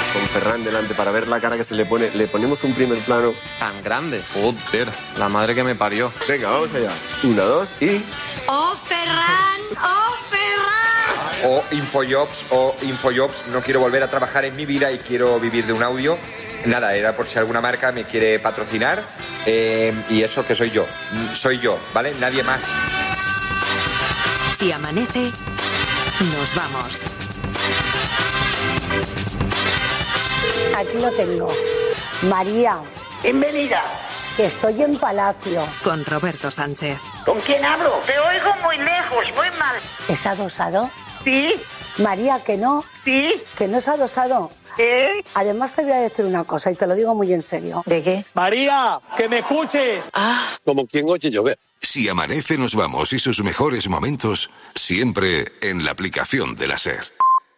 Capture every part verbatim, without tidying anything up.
con Ferran delante para ver la cara que se le pone. Le ponemos un primer plano. Tan grande. Joder, la madre que me parió. Venga, vamos allá. Una, dos y... ¡Oh, Ferran! ¡Oh, Ferran! O Infojobs, o Infojobs, no quiero volver a trabajar en mi vida y quiero vivir de un audio. Nada, era por si alguna marca me quiere patrocinar. Eh, y eso que soy yo. Soy yo, ¿vale? Nadie más. Si amanece, nos vamos. Aquí lo tengo. María. Bienvenida. Que estoy en Palacio. Con Roberto Sánchez. ¿Con quién hablo? Te oigo muy lejos, muy mal. ¿Es adosado? Sí. María, que no. Sí. Que no es adosado. ¿Eh? Además te voy a decir una cosa y te lo digo muy en serio. ¿De qué? María, que me escuches. Ah. Como quien oye llover. Si amanece nos vamos y sus mejores momentos siempre en la aplicación de la SER.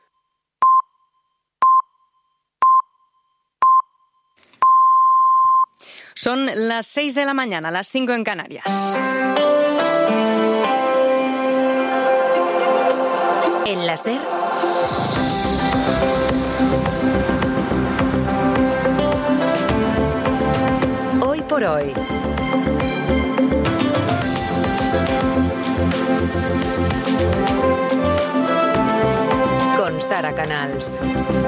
Son las seis de la mañana, las cinco en Canarias. En la SER, hoy por hoy. Con Sara Canals.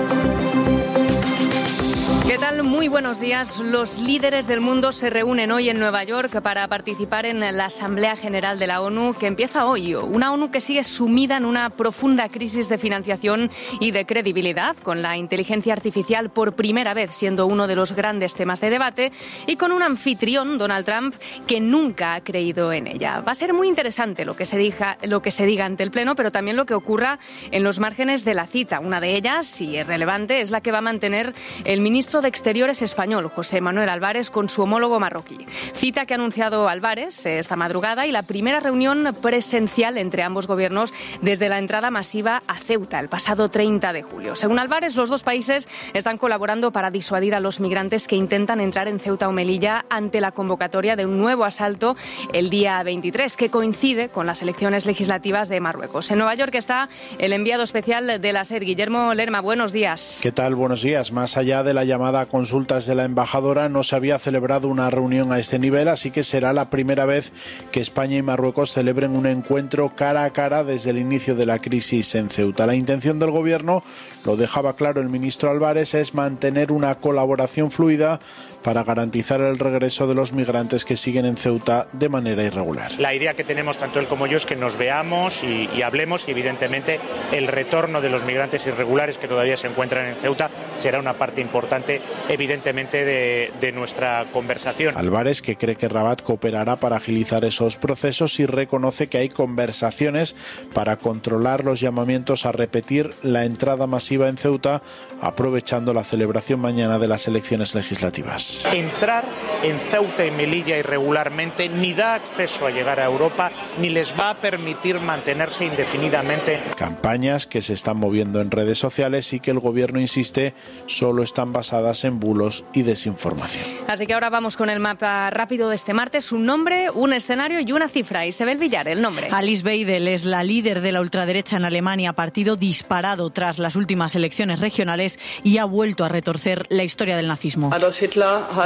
¿Qué tal? Muy buenos días. Los líderes del mundo se reúnen hoy en Nueva York para participar en la Asamblea General de la ONU, que empieza hoy. Una ONU que sigue sumida en una profunda crisis de financiación y de credibilidad, con la inteligencia artificial por primera vez siendo uno de los grandes temas de debate, y con un anfitrión, Donald Trump, que nunca ha creído en ella. Va a ser muy interesante lo que se diga, lo que se diga ante el Pleno, pero también lo que ocurra en los márgenes de la cita. Una de ellas, y es relevante, es la que va a mantener el ministro de Exteriores español, José Manuel Álvarez, con su homólogo marroquí. Cita que ha anunciado Álvarez esta madrugada y la primera reunión presencial entre ambos gobiernos desde la entrada masiva a Ceuta el pasado treinta de julio. Según Álvarez, los dos países están colaborando para disuadir a los migrantes que intentan entrar en Ceuta o Melilla ante la convocatoria de un nuevo asalto el día veintitrés, que coincide con las elecciones legislativas de Marruecos. En Nueva York está el enviado especial de la SER, Guillermo Lerma. Buenos días. ¿Qué tal? Buenos días. Más allá de la llamada a consultas de la embajadora, no se había celebrado una reunión a este nivel, así que será la primera vez que España y Marruecos celebren un encuentro cara a cara desde el inicio de la crisis en Ceuta. La intención del gobierno, lo dejaba claro el ministro Álvarez, es mantener una colaboración fluida para garantizar el regreso de los migrantes que siguen en Ceuta de manera irregular. La idea que tenemos tanto él como yo es que nos veamos y, y hablemos, y evidentemente el retorno de los migrantes irregulares que todavía se encuentran en Ceuta será una parte importante, evidentemente, de, de nuestra conversación. Álvarez, que cree que Rabat cooperará para agilizar esos procesos, y reconoce que hay conversaciones para controlar los llamamientos a repetir la entrada masiva en Ceuta, aprovechando la celebración mañana de las elecciones legislativas. Entrar en Ceuta y Melilla irregularmente ni da acceso a llegar a Europa, ni les va a permitir mantenerse indefinidamente. Campañas que se están moviendo en redes sociales y que el gobierno insiste solo están basadas en bulos y desinformación. Así que ahora vamos con el mapa rápido de este martes. Un nombre, un escenario y una cifra. Isabel Villar, el nombre. Alice Weidel es la líder de la ultraderecha en Alemania, partido disparado tras las últimas elecciones regionales y ha vuelto a retorcer la historia del nazismo. Adolf Hitler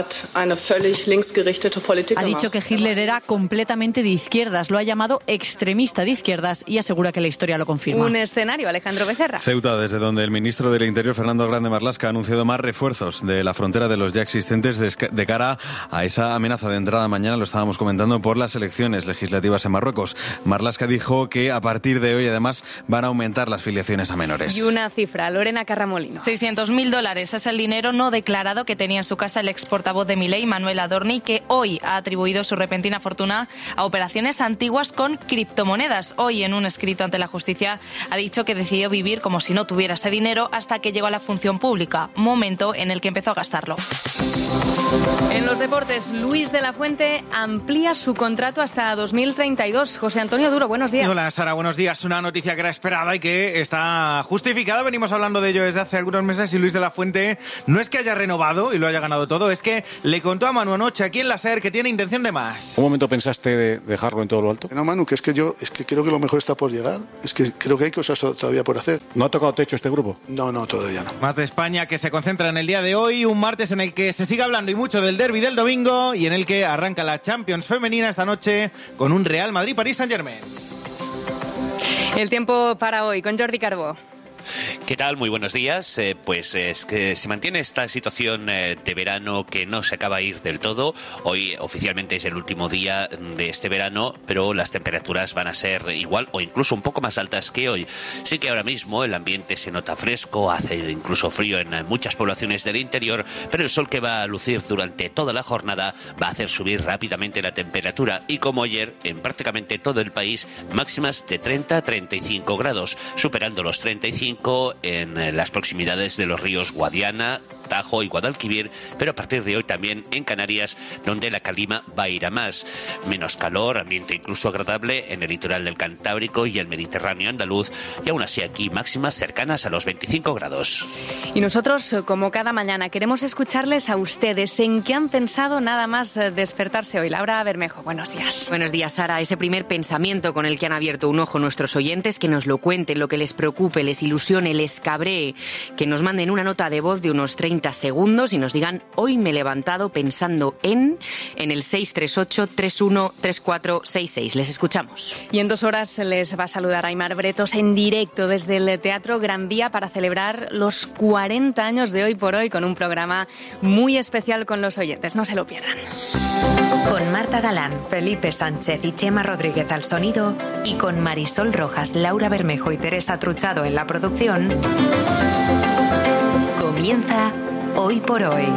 ha dicho que Hitler era completamente de izquierdas, lo ha llamado extremista de izquierdas y asegura que la historia lo confirma. Un escenario, Alejandro Becerra. Ceuta, desde donde el ministro del Interior, Fernando Grande Marlaska, ha anunciado más refuerzos de la frontera de los ya existentes de cara a esa amenaza de entrada mañana, lo estábamos comentando, por las elecciones legislativas en Marruecos. Marlaska dijo que a partir de hoy, además, van a aumentar las filiaciones a menores. Y una cifra, Lorena Carramolino. seiscientos mil dólares es el dinero no declarado que tenía en su casa el ex portavoz de Milei, Manuel Adorni, que hoy ha atribuido su repentina fortuna a operaciones antiguas con criptomonedas. Hoy, en un escrito ante la justicia, ha dicho que decidió vivir como si no tuviera ese dinero hasta que llegó a la función pública, momento en el que empezó a gastarlo. En los deportes, Luis de la Fuente amplía su contrato hasta dos mil treinta y dos. José Antonio Duro, buenos días. Hola, Sara, buenos días. Una noticia que era esperada y que está justificada. Venimos hablando de ello desde hace algunos meses y Luis de la Fuente no es que haya renovado y lo haya ganado todo, es que le contó a Manu anoche aquí en la SER que tiene intención de más. ¿Un momento pensaste de dejarlo en todo lo alto? No, Manu, que es que yo es que creo que lo mejor está por llegar. Es que creo que hay cosas todavía por hacer. ¿No ha tocado techo este grupo? No, no, todavía no. Más de España que se concentra en el día de hoy, un martes en el que se sigue hablando y mucho del derbi del domingo y en el que arranca la Champions femenina esta noche con un Real Madrid-París Saint-Germain. El tiempo para hoy con Jordi Carbó. ¿Qué tal? Muy buenos días. Eh, pues es que se mantiene esta situación eh, de verano que no se acaba de ir del todo. Hoy oficialmente es el último día de este verano, pero las temperaturas van a ser igual o incluso un poco más altas que hoy. Sí que ahora mismo el ambiente se nota fresco, hace incluso frío en muchas poblaciones del interior, pero el sol que va a lucir durante toda la jornada va a hacer subir rápidamente la temperatura y como ayer en prácticamente todo el país máximas de treinta a treinta y cinco grados, superando los treinta y cinco en las proximidades de los ríos Guadiana, Tajo y Guadalquivir, pero a partir de hoy también en Canarias, donde la calima va a ir a más. Menos calor, ambiente incluso agradable en el litoral del Cantábrico y el Mediterráneo andaluz, y aún así aquí máximas cercanas a los veinticinco grados. Y nosotros, como cada mañana, queremos escucharles a ustedes en qué han pensado nada más despertarse hoy. Laura Bermejo, buenos días. Buenos días, Sara. Ese primer pensamiento con el que han abierto un ojo nuestros oyentes, que nos lo cuenten, lo que les preocupe, les ilusione, les cabree, que nos manden una nota de voz de unos treinta segundos y nos digan: hoy me he levantado pensando en en el seis tres ocho, tres uno tres cuatro seis seis. Les escuchamos. Y en dos horas les va a saludar Aimar Bretos en directo desde el Teatro Gran Vía para celebrar los cuarenta años de Hoy por Hoy con un programa muy especial con los oyentes. No se lo pierdan. Con Marta Galán, Felipe Sánchez y Chema Rodríguez al sonido y con Marisol Rojas, Laura Bermejo y Teresa Truchado en la producción, comienza Hoy por Hoy.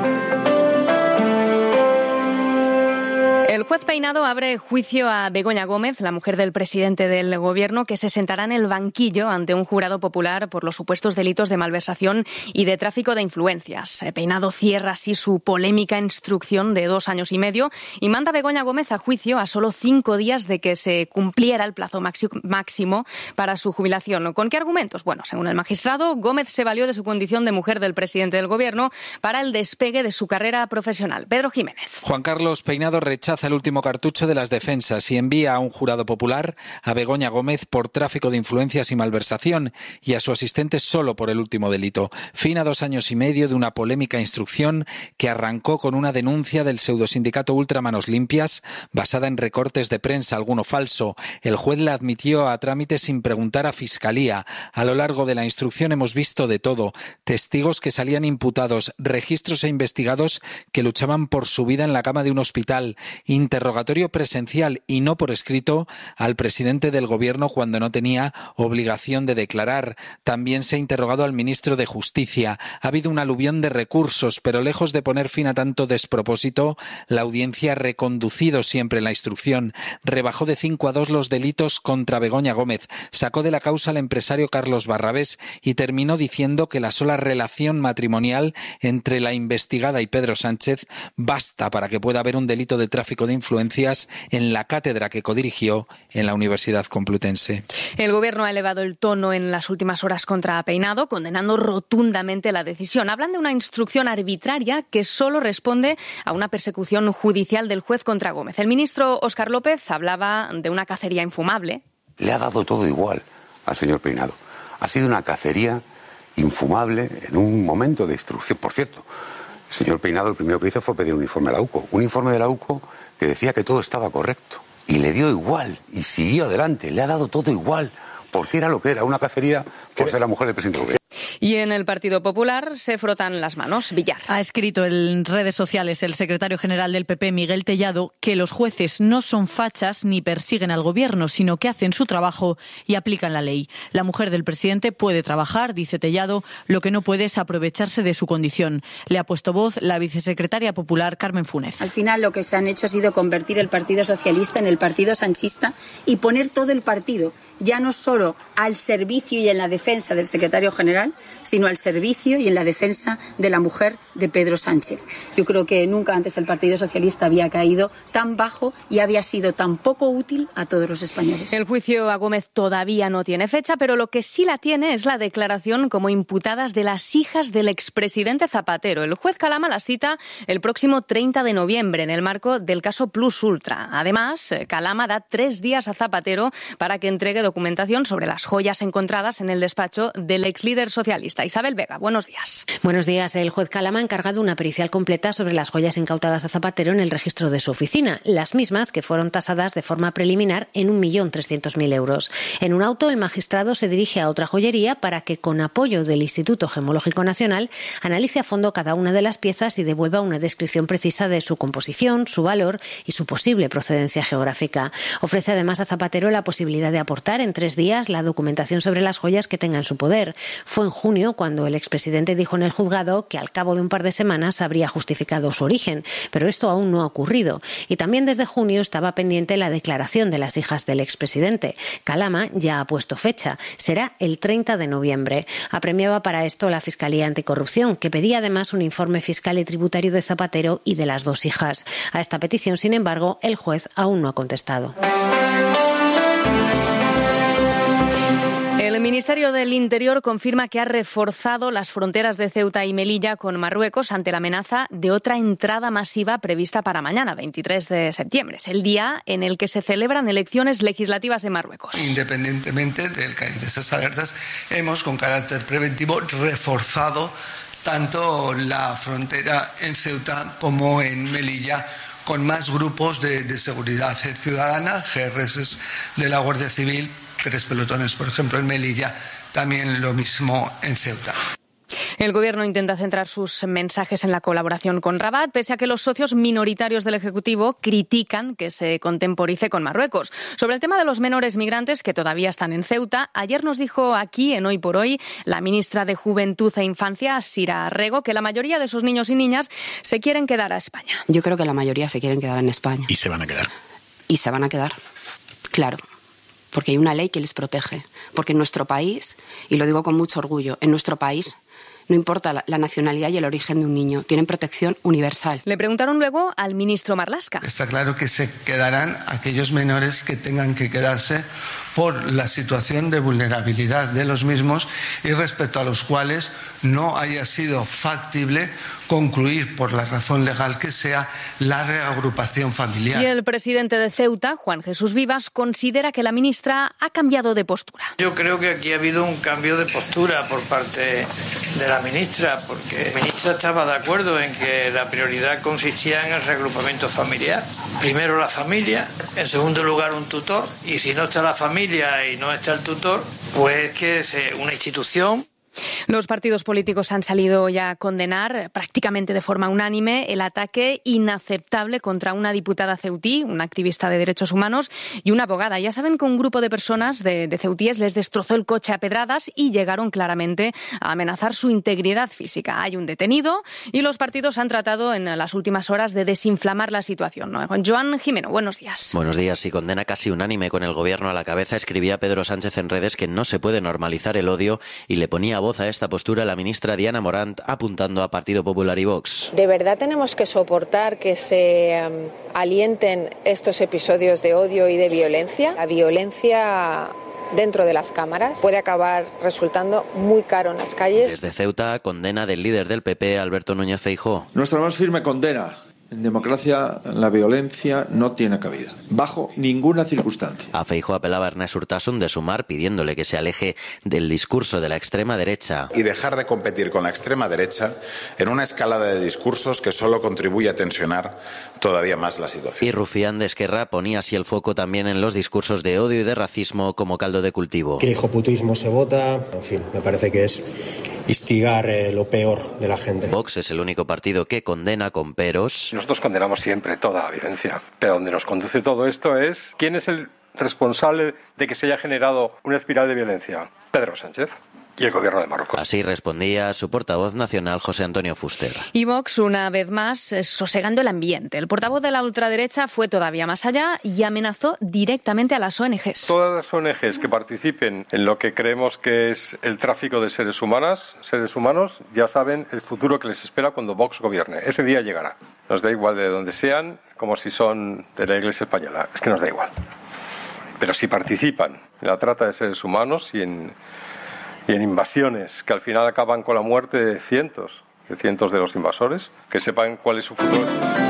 El juez Peinado abre juicio a Begoña Gómez, la mujer del presidente del Gobierno, que se sentará en el banquillo ante un jurado popular por los supuestos delitos de malversación y de tráfico de influencias. Peinado cierra así su polémica instrucción de dos años y medio y manda a Begoña Gómez a juicio a solo cinco días de que se cumpliera el plazo máximo para su jubilación. ¿Con qué argumentos? Bueno, según el magistrado, Gómez se valió de su condición de mujer del presidente del Gobierno para el despegue de su carrera profesional. Pedro Jiménez. Juan Carlos Peinado rechaza el último cartucho de las defensas y envía a un jurado popular a Begoña Gómez por tráfico de influencias y malversación y a su asistente solo por el último delito. Fin a dos años y medio de una polémica instrucción que arrancó con una denuncia del pseudosindicato Ultra Manos Limpias basada en recortes de prensa, alguno falso. El juez la admitió a trámite sin preguntar a Fiscalía. A lo largo de la instrucción hemos visto de todo: testigos que salían imputados, registros e investigados que luchaban por su vida en la cama de un hospital, interrogatorio presencial y no por escrito al presidente del Gobierno cuando no tenía obligación de declarar. También se ha interrogado al ministro de Justicia. Ha habido un aluvión de recursos, pero lejos de poner fin a tanto despropósito, la audiencia ha reconducido siempre la instrucción. Rebajó de cinco a dos los delitos contra Begoña Gómez, sacó de la causa al empresario Carlos Barrabés y terminó diciendo que la sola relación matrimonial entre la investigada y Pedro Sánchez basta para que pueda haber un delito de tráfico de influencias en la cátedra que codirigió en la Universidad Complutense. El Gobierno ha elevado el tono en las últimas horas contra Peinado, condenando rotundamente la decisión. Hablan de una instrucción arbitraria que solo responde a una persecución judicial del juez contra Gómez. El ministro Óscar López hablaba de una cacería infumable. Le ha dado todo igual al señor Peinado. Ha sido una cacería infumable en un momento de instrucción. Por cierto, el señor Peinado el primero que hizo fue pedir un informe a la U C O. Un informe de la U C O que decía que todo estaba correcto. Y le dio igual, y siguió adelante, le ha dado todo igual, porque era lo que era, una cacería por ser la mujer del presidente del Gobierno. Y en el Partido Popular se frotan las manos. Villar. Ha escrito en redes sociales el secretario general del P P, Miguel Tellado, que los jueces no son fachas ni persiguen al Gobierno, sino que hacen su trabajo y aplican la ley. La mujer del presidente puede trabajar, dice Tellado, lo que no puede es aprovecharse de su condición. Le ha puesto voz la vicesecretaria popular Carmen Funes. Al final lo que se han hecho ha sido convertir el Partido Socialista en el Partido Sanchista y poner todo el partido, ya no solo al servicio y en la defensa del secretario general, sino al servicio y en la defensa de la mujer de Pedro Sánchez. Yo creo que nunca antes el Partido Socialista había caído tan bajo y había sido tan poco útil a todos los españoles. El juicio a Gómez todavía no tiene fecha, pero lo que sí la tiene es la declaración como imputadas de las hijas del expresidente Zapatero. El juez Calama las cita el próximo treinta de noviembre en el marco del caso Plus Ultra. Además, Calama da tres días a Zapatero para que entregue documentación sobre las joyas encontradas en el despacho del ex líder socialista. Isabel Vega, buenos días. Buenos días. El juez Calama ha encargado una pericial completa sobre las joyas incautadas a Zapatero en el registro de su oficina, las mismas que fueron tasadas de forma preliminar en un millón trescientos mil euros. En un auto, el magistrado se dirige a otra joyería para que, con apoyo del Instituto Gemológico Nacional, analice a fondo cada una de las piezas y devuelva una descripción precisa de su composición, su valor y su posible procedencia geográfica. Ofrece además a Zapatero la posibilidad de aportar en tres días la documentación sobre las joyas que tenga en su poder. Fue en junio cuando el expresidente dijo en el juzgado que al cabo de un par de semanas habría justificado su origen, pero esto aún no ha ocurrido. Y también desde junio estaba pendiente la declaración de las hijas del expresidente. Calama ya ha puesto fecha. Será el treinta de noviembre. Apremiaba para esto la Fiscalía Anticorrupción, que pedía además un informe fiscal y tributario de Zapatero y de las dos hijas. A esta petición, sin embargo, el juez aún no ha contestado. El Ministerio del Interior confirma que ha reforzado las fronteras de Ceuta y Melilla con Marruecos ante la amenaza de otra entrada masiva prevista para mañana, veintitrés de septiembre. Es el día en el que se celebran elecciones legislativas en Marruecos. Independientemente del cariz de esas alertas, hemos, con carácter preventivo, reforzado tanto la frontera en Ceuta como en Melilla, con más grupos de, de seguridad ciudadana, G R S de la Guardia Civil, tres pelotones, por ejemplo, en Melilla, también lo mismo en Ceuta. El Gobierno intenta centrar sus mensajes en la colaboración con Rabat, pese a que los socios minoritarios del Ejecutivo critican que se contemporice con Marruecos. Sobre el tema de los menores migrantes que todavía están en Ceuta, ayer nos dijo aquí, en Hoy por Hoy, la ministra de Juventud e Infancia, Sira Rego, que la mayoría de esos niños y niñas se quieren quedar a España. Yo creo que la mayoría se quieren quedar en España. ¿Y se van a quedar? Y se van a quedar, claro. Porque hay una ley que les protege. Porque en nuestro país, y lo digo con mucho orgullo, en nuestro país no importa la, la nacionalidad y el origen de un niño, tienen protección universal. Le preguntaron luego al ministro Marlaska. Está claro que se quedarán aquellos menores que tengan que quedarse por la situación de vulnerabilidad de los mismos y respecto a los cuales no haya sido factible concluir, por la razón legal que sea, la reagrupación familiar. Y el presidente de Ceuta, Juan Jesús Vivas, considera que la ministra ha cambiado de postura. Yo creo que aquí ha habido un cambio de postura por parte de la ministra, porque la ministra estaba de acuerdo en que la prioridad consistía en el reagrupamiento familiar. Primero la familia, en segundo lugar un tutor, y si no está la familia y no está el tutor, pues que es una institución. Los partidos políticos han salido ya a condenar prácticamente de forma unánime el ataque inaceptable contra una diputada ceutí, una activista de derechos humanos y una abogada. Ya saben que un grupo de personas de, de ceutíes les destrozó el coche a pedradas y llegaron claramente a amenazar su integridad física. Hay un detenido y los partidos han tratado en las últimas horas de desinflamar la situación, ¿no? Joan Jimeno, buenos días. Buenos días. Y condena casi unánime con el gobierno a la cabeza, escribía Pedro Sánchez en redes que no se puede normalizar el odio y le ponía voz a esta postura la ministra Diana Morant, apuntando a Partido Popular y Vox. ¿De verdad tenemos que soportar que se um, alienten estos episodios de odio y de violencia? La violencia dentro de las cámaras puede acabar resultando muy caro en las calles. Desde Ceuta, condena del líder del P P, Alberto Núñez Feijóo. Nuestra más firme condena. En democracia la violencia no tiene cabida, bajo ninguna circunstancia. A Feijóo apelaba Ernest Urtasun de Sumar, pidiéndole que se aleje del discurso de la extrema derecha. Y dejar de competir con la extrema derecha en una escalada de discursos que solo contribuye a tensionar todavía más la situación. Y Rufián de Esquerra ponía así el foco también en los discursos de odio y de racismo como caldo de cultivo. Que el hijoputismo se vota, en fin, me parece que es instigar eh, lo peor de la gente. Vox es el único partido que condena con peros. Nosotros condenamos siempre toda la violencia, pero donde nos conduce todo esto es ¿quién es el responsable de que se haya generado una espiral de violencia? Pedro Sánchez. y el gobierno de Marruecos. Así respondía su portavoz nacional, José Antonio Fuster. Y Vox, una vez más, sosegando el ambiente. El portavoz de la ultraderecha fue todavía más allá y amenazó directamente a las O N Ges. Todas las O N Ges que participen en lo que creemos que es el tráfico de seres humanos, seres humanos, ya saben el futuro que les espera cuando Vox gobierne. Ese día llegará. Nos da igual de donde sean, como si son de la Iglesia española. Es que nos da igual. Pero si participan en la trata de seres humanos y en y en invasiones que al final acaban con la muerte de cientos, de cientos de los invasores, que sepan cuál es su futuro.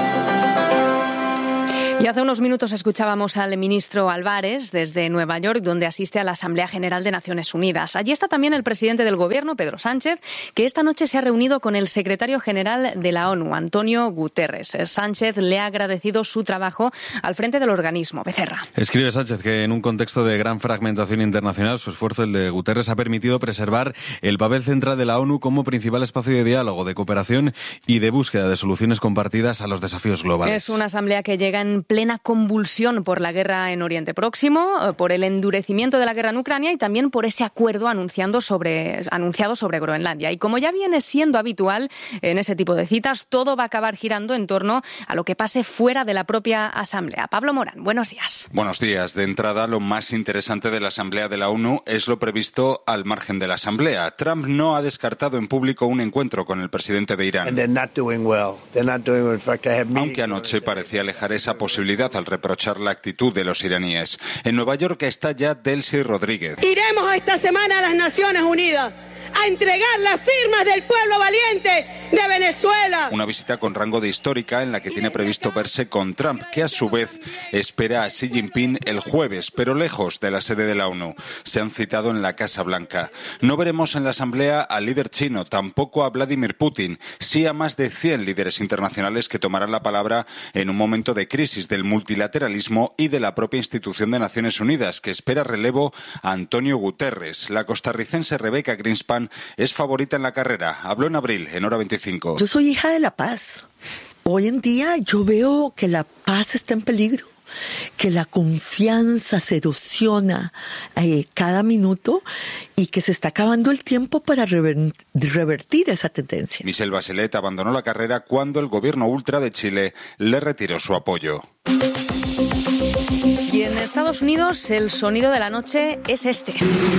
Y hace unos minutos escuchábamos al ministro Álvarez desde Nueva York, donde asiste a la Asamblea General de Naciones Unidas. Allí está también el presidente del Gobierno, Pedro Sánchez, que esta noche se ha reunido con el secretario general de la ONU, Antonio Guterres. Sánchez le ha agradecido su trabajo al frente del organismo. Becerra. Escribe Sánchez que en un contexto de gran fragmentación internacional, su esfuerzo, el de Guterres, ha permitido preservar el papel central de la ONU como principal espacio de diálogo, de cooperación y de búsqueda de soluciones compartidas a los desafíos globales. Es una asamblea que llega en plena convulsión por la guerra en Oriente Próximo, por el endurecimiento de la guerra en Ucrania y también por ese acuerdo anunciando sobre, anunciado sobre Groenlandia. Y como ya viene siendo habitual en ese tipo de citas, todo va a acabar girando en torno a lo que pase fuera de la propia asamblea. Pablo Morán, buenos días. Buenos días. De entrada, lo más interesante de la asamblea de la ONU es lo previsto al margen de la asamblea. Trump no ha descartado en público un encuentro con el presidente de Irán. Aunque anoche parecía alejar esa posibilidad al reprochar la actitud de los iraníes. En Nueva York está ya Delcy Rodríguez. Iremos esta semana a las Naciones Unidas a entregar las firmas del pueblo valiente de Venezuela. Una visita con rango de histórica en la que tiene previsto verse con Trump, que a su vez espera a Xi Jinping el jueves, pero lejos de la sede de la ONU. Se han citado en la Casa Blanca. No veremos en la asamblea al líder chino, tampoco a Vladimir Putin, sí a más de cien líderes internacionales que tomarán la palabra en un momento de crisis del multilateralismo y de la propia institución de Naciones Unidas, que espera relevo a Antonio Guterres. La costarricense Rebecca Greenspan es favorita en la carrera. Habló en abril, en Hora veinticinco. Yo soy hija de la paz. Hoy en día yo veo que la paz está en peligro, que la confianza se erosiona eh, cada minuto y que se está acabando el tiempo para rever- revertir esa tendencia. Michelle Bachelet abandonó la carrera cuando el gobierno ultra de Chile le retiró su apoyo. Y en Estados Unidos el sonido de la noche es este.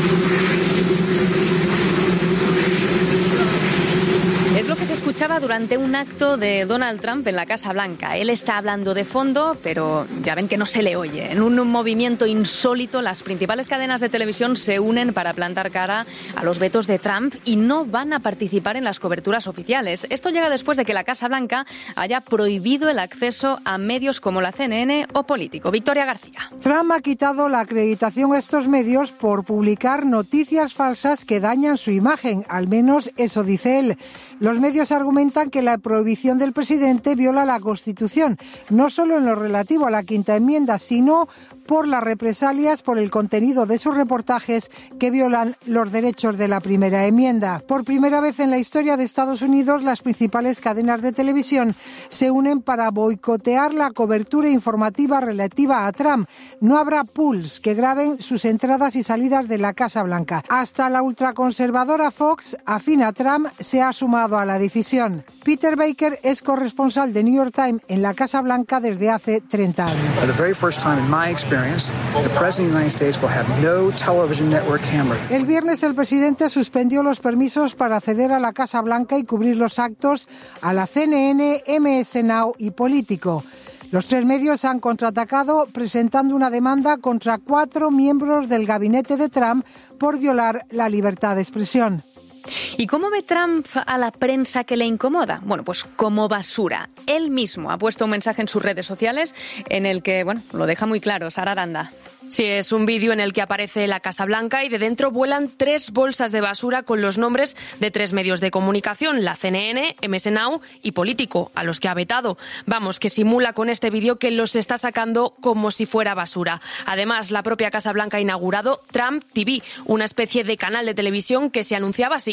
Es lo que se escuchaba durante un acto de Donald Trump en la Casa Blanca. Él está hablando de fondo, pero ya ven que no se le oye. En un movimiento insólito, las principales cadenas de televisión se unen para plantar cara a los vetos de Trump y no van a participar en las coberturas oficiales. Esto llega después de que la Casa Blanca haya prohibido el acceso a medios como la C N N o Político. Victoria García. Trump ha quitado la acreditación a estos medios por publicar noticias falsas que dañan su imagen. Al menos eso dice él. Los medios argumentan que la prohibición del presidente viola la Constitución, no solo en lo relativo a la quinta enmienda, sino por las represalias por el contenido de sus reportajes que violan los derechos de la primera enmienda. Por primera vez en la historia de Estados Unidos, las principales cadenas de televisión se unen para boicotear la cobertura informativa relativa a Trump. No habrá pools que graben sus entradas y salidas de la Casa Blanca. Hasta la ultraconservadora Fox, afín a Trump, se ha sumado a la decisión. Peter Baker es corresponsal de New York Times en la Casa Blanca desde hace treinta años. For the very first time in my experience, the President of the United States will have no television network camera. El viernes el presidente suspendió los permisos para acceder a la Casa Blanca y cubrir los actos a la C N N, M S Now y Político. Los tres medios han contraatacado presentando una demanda contra cuatro miembros del gabinete de Trump por violar la libertad de expresión. ¿Y cómo ve Trump a la prensa que le incomoda? Bueno, pues como basura. Él mismo ha puesto un mensaje en sus redes sociales en el que, bueno, lo deja muy claro. Sara Aranda. Sí, es un vídeo en el que aparece la Casa Blanca y de dentro vuelan tres bolsas de basura con los nombres de tres medios de comunicación, la C N N, M S Now y Político, a los que ha vetado. Vamos, que simula con este vídeo que los está sacando como si fuera basura. Además, la propia Casa Blanca ha inaugurado Trump T V, una especie de canal de televisión que se anunciaba así.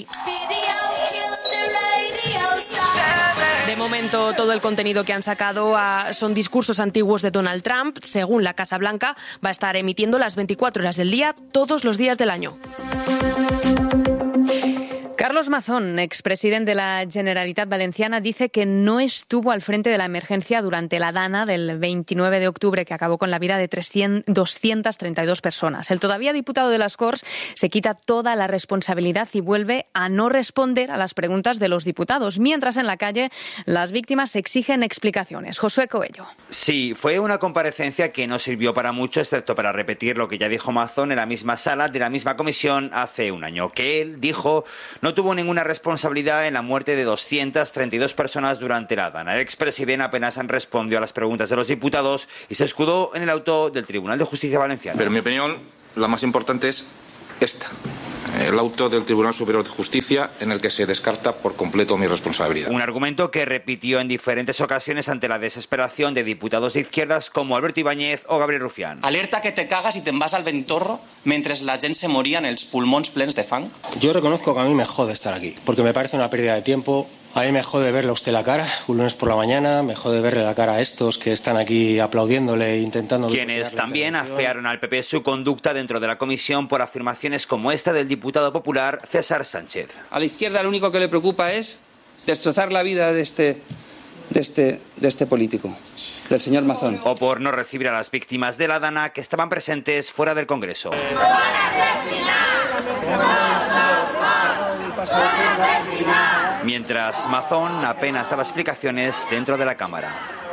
De momento, todo el contenido que han sacado a, son discursos antiguos de Donald Trump. Según la Casa Blanca, va a estar emitiendo las veinticuatro horas del día, todos los días del año. Carlos Mazón, expresidente de la Generalitat Valenciana, dice que no estuvo al frente de la emergencia durante la Dana del veintinueve de octubre, que acabó con la vida de doscientas treinta y dos personas. El todavía diputado de las Corts se quita toda la responsabilidad y vuelve a no responder a las preguntas de los diputados, mientras en la calle las víctimas exigen explicaciones. Josué Coello. Sí, fue una comparecencia que no sirvió para mucho, excepto para repetir lo que ya dijo Mazón en la misma sala de la misma comisión hace un año, que él dijo no tuvo ninguna responsabilidad en la muerte de doscientas treinta y dos personas durante la Dana. El expresidente apenas respondió a las preguntas de los diputados y se escudó en el auto del Tribunal de Justicia Valenciano. Pero en mi opinión, la más importante es esta. El auto del Tribunal Superior de Justicia en el que se descarta por completo mi responsabilidad. Un argumento que repitió en diferentes ocasiones ante la desesperación de diputados de izquierdas como Alberto Ibáñez o Gabriel Rufián. Alerta que te cagas y te vas al ventorro mientras la gent se moría en els pulmons plens de fang. Yo reconozco que a mí me jode estar aquí, porque me parece una pérdida de tiempo. A mí me jode verle a usted la cara, un lunes por la mañana, me jode verle la cara a estos que están aquí aplaudiéndole e intentando... Quienes también afearon al P P su conducta dentro de la comisión por afirmaciones como esta del diputado popular César Sánchez. A la izquierda lo único que le preocupa es destrozar la vida de este, de este, de este político, del señor Mazón. O por no recibir a las víctimas de la Dana que estaban presentes fuera del Congreso. Mientras Mazón apenas daba explicaciones dentro de la Cámara.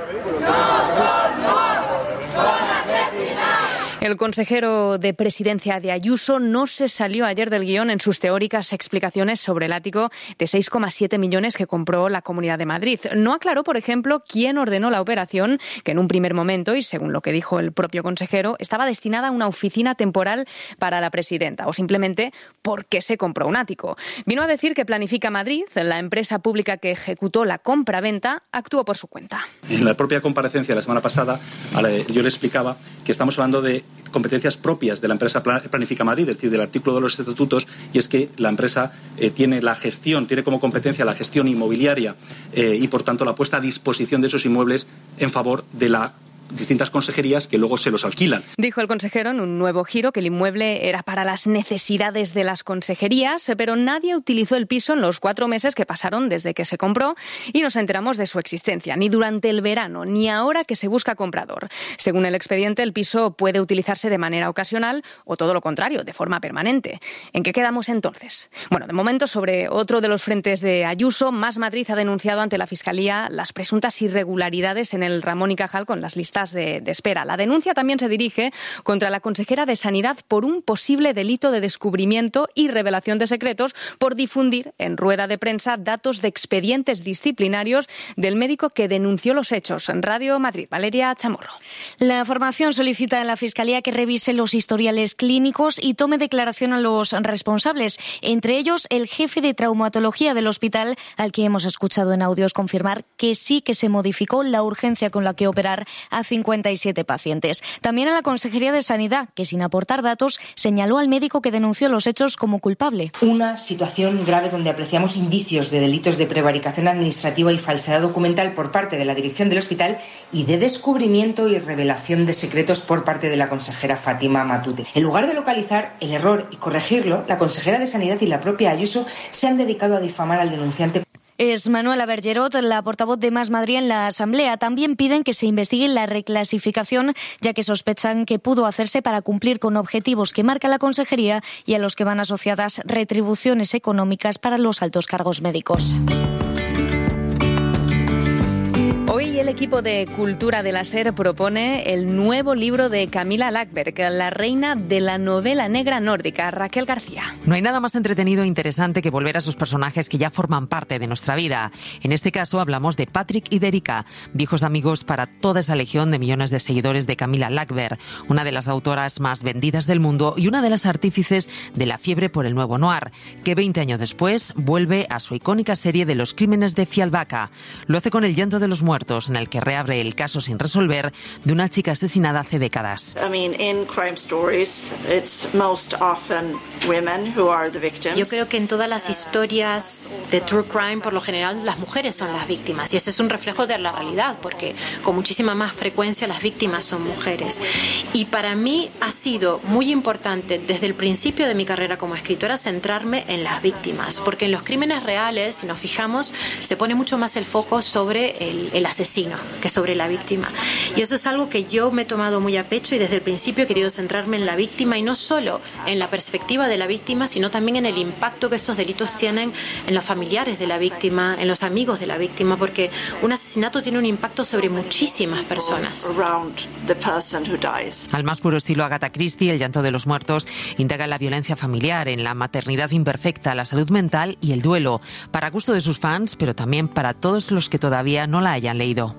El consejero de Presidencia de Ayuso no se salió ayer del guión en sus teóricas explicaciones sobre el ático de seis coma siete millones que compró la Comunidad de Madrid. No aclaró, por ejemplo, quién ordenó la operación, que en un primer momento, y según lo que dijo el propio consejero, estaba destinada a una oficina temporal para la presidenta, o simplemente por qué se compró un ático. Vino a decir que Planifica Madrid, la empresa pública que ejecutó la compra-venta, actuó por su cuenta. En la propia comparecencia de la semana pasada, yo le explicaba que estamos hablando de competencias propias de la empresa Planifica Madrid, es decir, del artículo de los estatutos, y es que la empresa eh, tiene la gestión, tiene como competencia la gestión inmobiliaria eh, y, por tanto, la puesta a disposición de esos inmuebles en favor de la distintas consejerías que luego se los alquilan. Dijo el consejero en un nuevo giro que el inmueble era para las necesidades de las consejerías, pero nadie utilizó el piso en los cuatro meses que pasaron desde que se compró y nos enteramos de su existencia, ni durante el verano, ni ahora que se busca comprador. Según el expediente, el piso puede utilizarse de manera ocasional o todo lo contrario, de forma permanente. ¿En qué quedamos entonces? Bueno, de momento, sobre otro de los frentes de Ayuso, Más Madrid ha denunciado ante la Fiscalía las presuntas irregularidades en el Ramón y Cajal con las listas De, de espera. La denuncia también se dirige contra la consejera de Sanidad por un posible delito de descubrimiento y revelación de secretos por difundir en rueda de prensa datos de expedientes disciplinarios del médico que denunció los hechos. En Radio Madrid, Valeria Chamorro. La formación solicita a la Fiscalía que revise los historiales clínicos y tome declaración a los responsables, entre ellos el jefe de traumatología del hospital, al que hemos escuchado en audios confirmar que sí que se modificó la urgencia con la que operar a cincuenta y siete pacientes. También a la Consejería de Sanidad, que sin aportar datos señaló al médico que denunció los hechos como culpable. Una situación grave donde apreciamos indicios de delitos de prevaricación administrativa y falsedad documental por parte de la dirección del hospital y de descubrimiento y revelación de secretos por parte de la consejera Fátima Matute. En lugar de localizar el error y corregirlo, la consejera de Sanidad y la propia Ayuso se han dedicado a difamar al denunciante. Es Manuela Bergerot, la portavoz de Más Madrid en la Asamblea. También piden que se investigue la reclasificación, ya que sospechan que pudo hacerse para cumplir con objetivos que marca la Consejería y a los que van asociadas retribuciones económicas para los altos cargos médicos. Hoy el equipo de Cultura de la SER propone el nuevo libro de Camila Lackberg, la reina de la novela negra nórdica, Raquel García. No hay nada más entretenido e interesante que volver a esos personajes que ya forman parte de nuestra vida. En este caso hablamos de Patrick y de Erika, viejos amigos para toda esa legión de millones de seguidores de Camila Lackberg, una de las autoras más vendidas del mundo y una de las artífices de la fiebre por el nuevo noir, que veinte años después vuelve a su icónica serie de Los crímenes de Fialbaca. Lo hace con El llanto de los muertos, muertos, en el que reabre el caso sin resolver de una chica asesinada hace décadas. Yo creo que en todas las historias de true crime, por lo general, las mujeres son las víctimas. Y ese es un reflejo de la realidad, porque con muchísima más frecuencia las víctimas son mujeres. Y para mí ha sido muy importante desde el principio de mi carrera como escritora centrarme en las víctimas, porque en los crímenes reales, si nos fijamos, se pone mucho más el foco sobre el, el asesino que sobre la víctima. Y eso es algo que yo me he tomado muy a pecho y desde el principio he querido centrarme en la víctima y no solo en la perspectiva de la víctima, sino también en el impacto que estos delitos tienen en los familiares de la víctima, en los amigos de la víctima, porque un asesinato tiene un impacto sobre muchísimas personas. Al más puro estilo Agatha Christie, El llanto de los muertos indaga en la violencia familiar, en la maternidad imperfecta, la salud mental y el duelo, para gusto de sus fans, pero también para todos los que todavía no la hayan leído.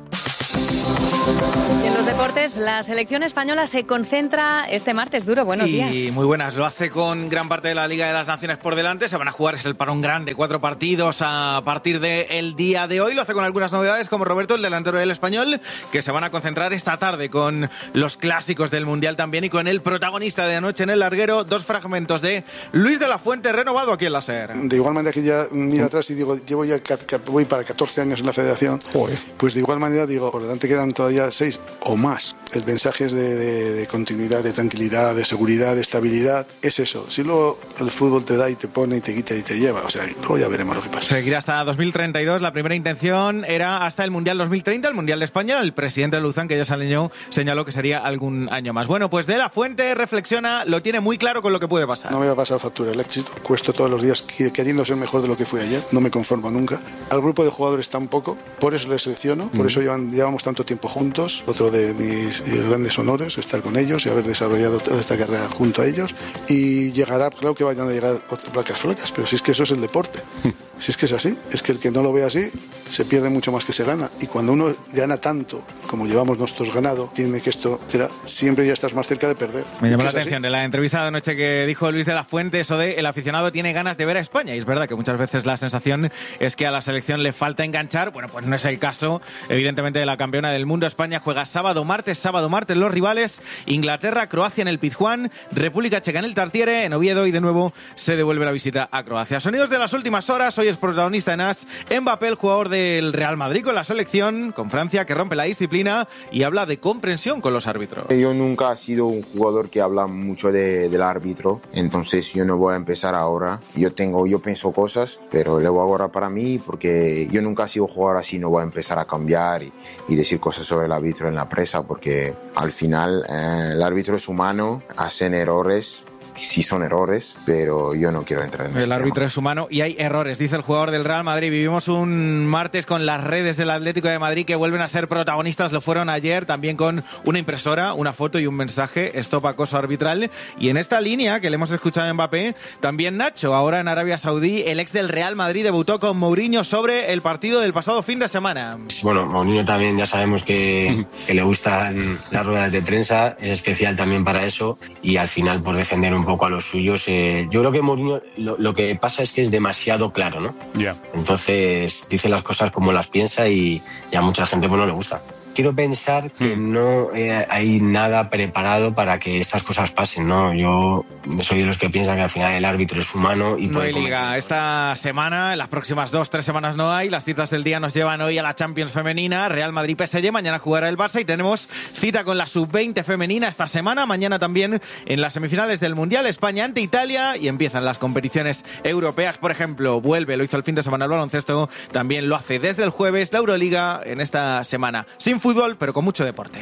En los deportes, la selección española se concentra este martes. Duro, buenos y días. Y muy buenas, lo hace con gran parte de la Liga de las Naciones por delante. Se van a jugar, es el parón grande, cuatro partidos a partir del día de hoy. Lo hace con algunas novedades, como Roberto, el delantero del Español, que se van a concentrar esta tarde con los clásicos del Mundial también y con el protagonista de anoche en el larguero, dos fragmentos de Luis de la Fuente, renovado aquí en la SER. De igual manera que ya miro atrás y digo, llevo ya voy para catorce años en la federación, Joder. Pues de igual manera digo, por delante quedan todavía seis o más. El mensaje es de, de, de continuidad, de tranquilidad, de seguridad, de estabilidad. Es eso. Si luego el fútbol te da y te pone y te quita y te lleva, o sea, luego ya veremos lo que pasa. Seguirá hasta dos mil treinta y dos. La primera intención era hasta el Mundial dos mil treinta, el Mundial de España. El presidente de Luzán, que ya salió, señaló que sería algún año más. Bueno, pues de la Fuente reflexiona, lo tiene muy claro con lo que puede pasar. No me va a pasar factura el éxito. Cuesto todos los días queriendo ser mejor de lo que fui ayer. No me conformo nunca. Al grupo de jugadores tampoco. Por eso les selecciono. Por mm. eso llevan, llevamos tanto tiempo juntos. Otro de mis grandes honores, estar con ellos y haber desarrollado toda esta carrera junto a ellos. Y llegará, claro que vayan a llegar otras placas flacas, pero si es que eso es el deporte. Si es que es así, es que el que no lo ve así se pierde mucho más que se gana. Y cuando uno gana tanto como llevamos nosotros ganado, tiene que esto, siempre ya estás más cerca de perder. Me llamó la atención de la entrevista de anoche que dijo Luis de la Fuente, eso de el aficionado tiene ganas de ver a España. Y es verdad que muchas veces la sensación es que a la selección le falta enganchar. Bueno, pues no es el caso, evidentemente, de la campeona del mundo. España juega sábado, martes, sábado, martes los rivales. Inglaterra, Croacia en el Pizjuán, República Checa en el Tartiere, en Oviedo, y de nuevo se devuelve la visita a Croacia. Sonidos de las últimas horas. Hoy es protagonista en As Mbappé, el jugador del Real Madrid con la selección, con Francia, que rompe la disciplina y habla de comprensión con los árbitros. Yo nunca he sido un jugador que habla mucho de, del árbitro, entonces yo no voy a empezar ahora. Yo tengo, yo pienso cosas, pero le voy a guardar para mí porque yo nunca he sido jugador así, no voy a empezar a cambiar y, y decir cosas sobre el árbitro en la prensa porque al final eh, el árbitro es humano, hacen errores. Sí son errores, pero yo no quiero entrar en eso. El árbitro tema. Es humano y hay errores, dice el jugador del Real Madrid. Vivimos un martes con las redes del Atlético de Madrid que vuelven a ser protagonistas, lo fueron ayer, también con una impresora, una foto y un mensaje, stop acoso arbitral. Y en esta línea que le hemos escuchado a Mbappé, también Nacho, ahora en Arabia Saudí, el ex del Real Madrid debutó con Mourinho sobre el partido del pasado fin de semana. Bueno, Mourinho también ya sabemos que, que le gustan las ruedas de prensa, es especial también para eso y al final por defender un poco a los suyos. Eh, yo creo que Mourinho lo, lo que pasa es que es demasiado claro, ¿no? Yeah. Entonces dice las cosas como las piensa y, y a mucha gente pues no le gusta. Quiero pensar que no eh, hay nada preparado para que estas cosas pasen, ¿no? Yo soy de los que piensan que al final el árbitro es humano y no hay liga. Esta semana, en las próximas dos, tres semanas no hay. Las citas del día nos llevan hoy a la Champions femenina, Real Madrid P S G, mañana jugará el Barça y tenemos cita con la sub veinte femenina esta semana. Mañana también en las semifinales del Mundial, España ante Italia y empiezan las competiciones europeas. Por ejemplo, vuelve, lo hizo el fin de semana el baloncesto, también lo hace desde el jueves la Euroliga en esta semana. Sin fútbol, pero con mucho deporte.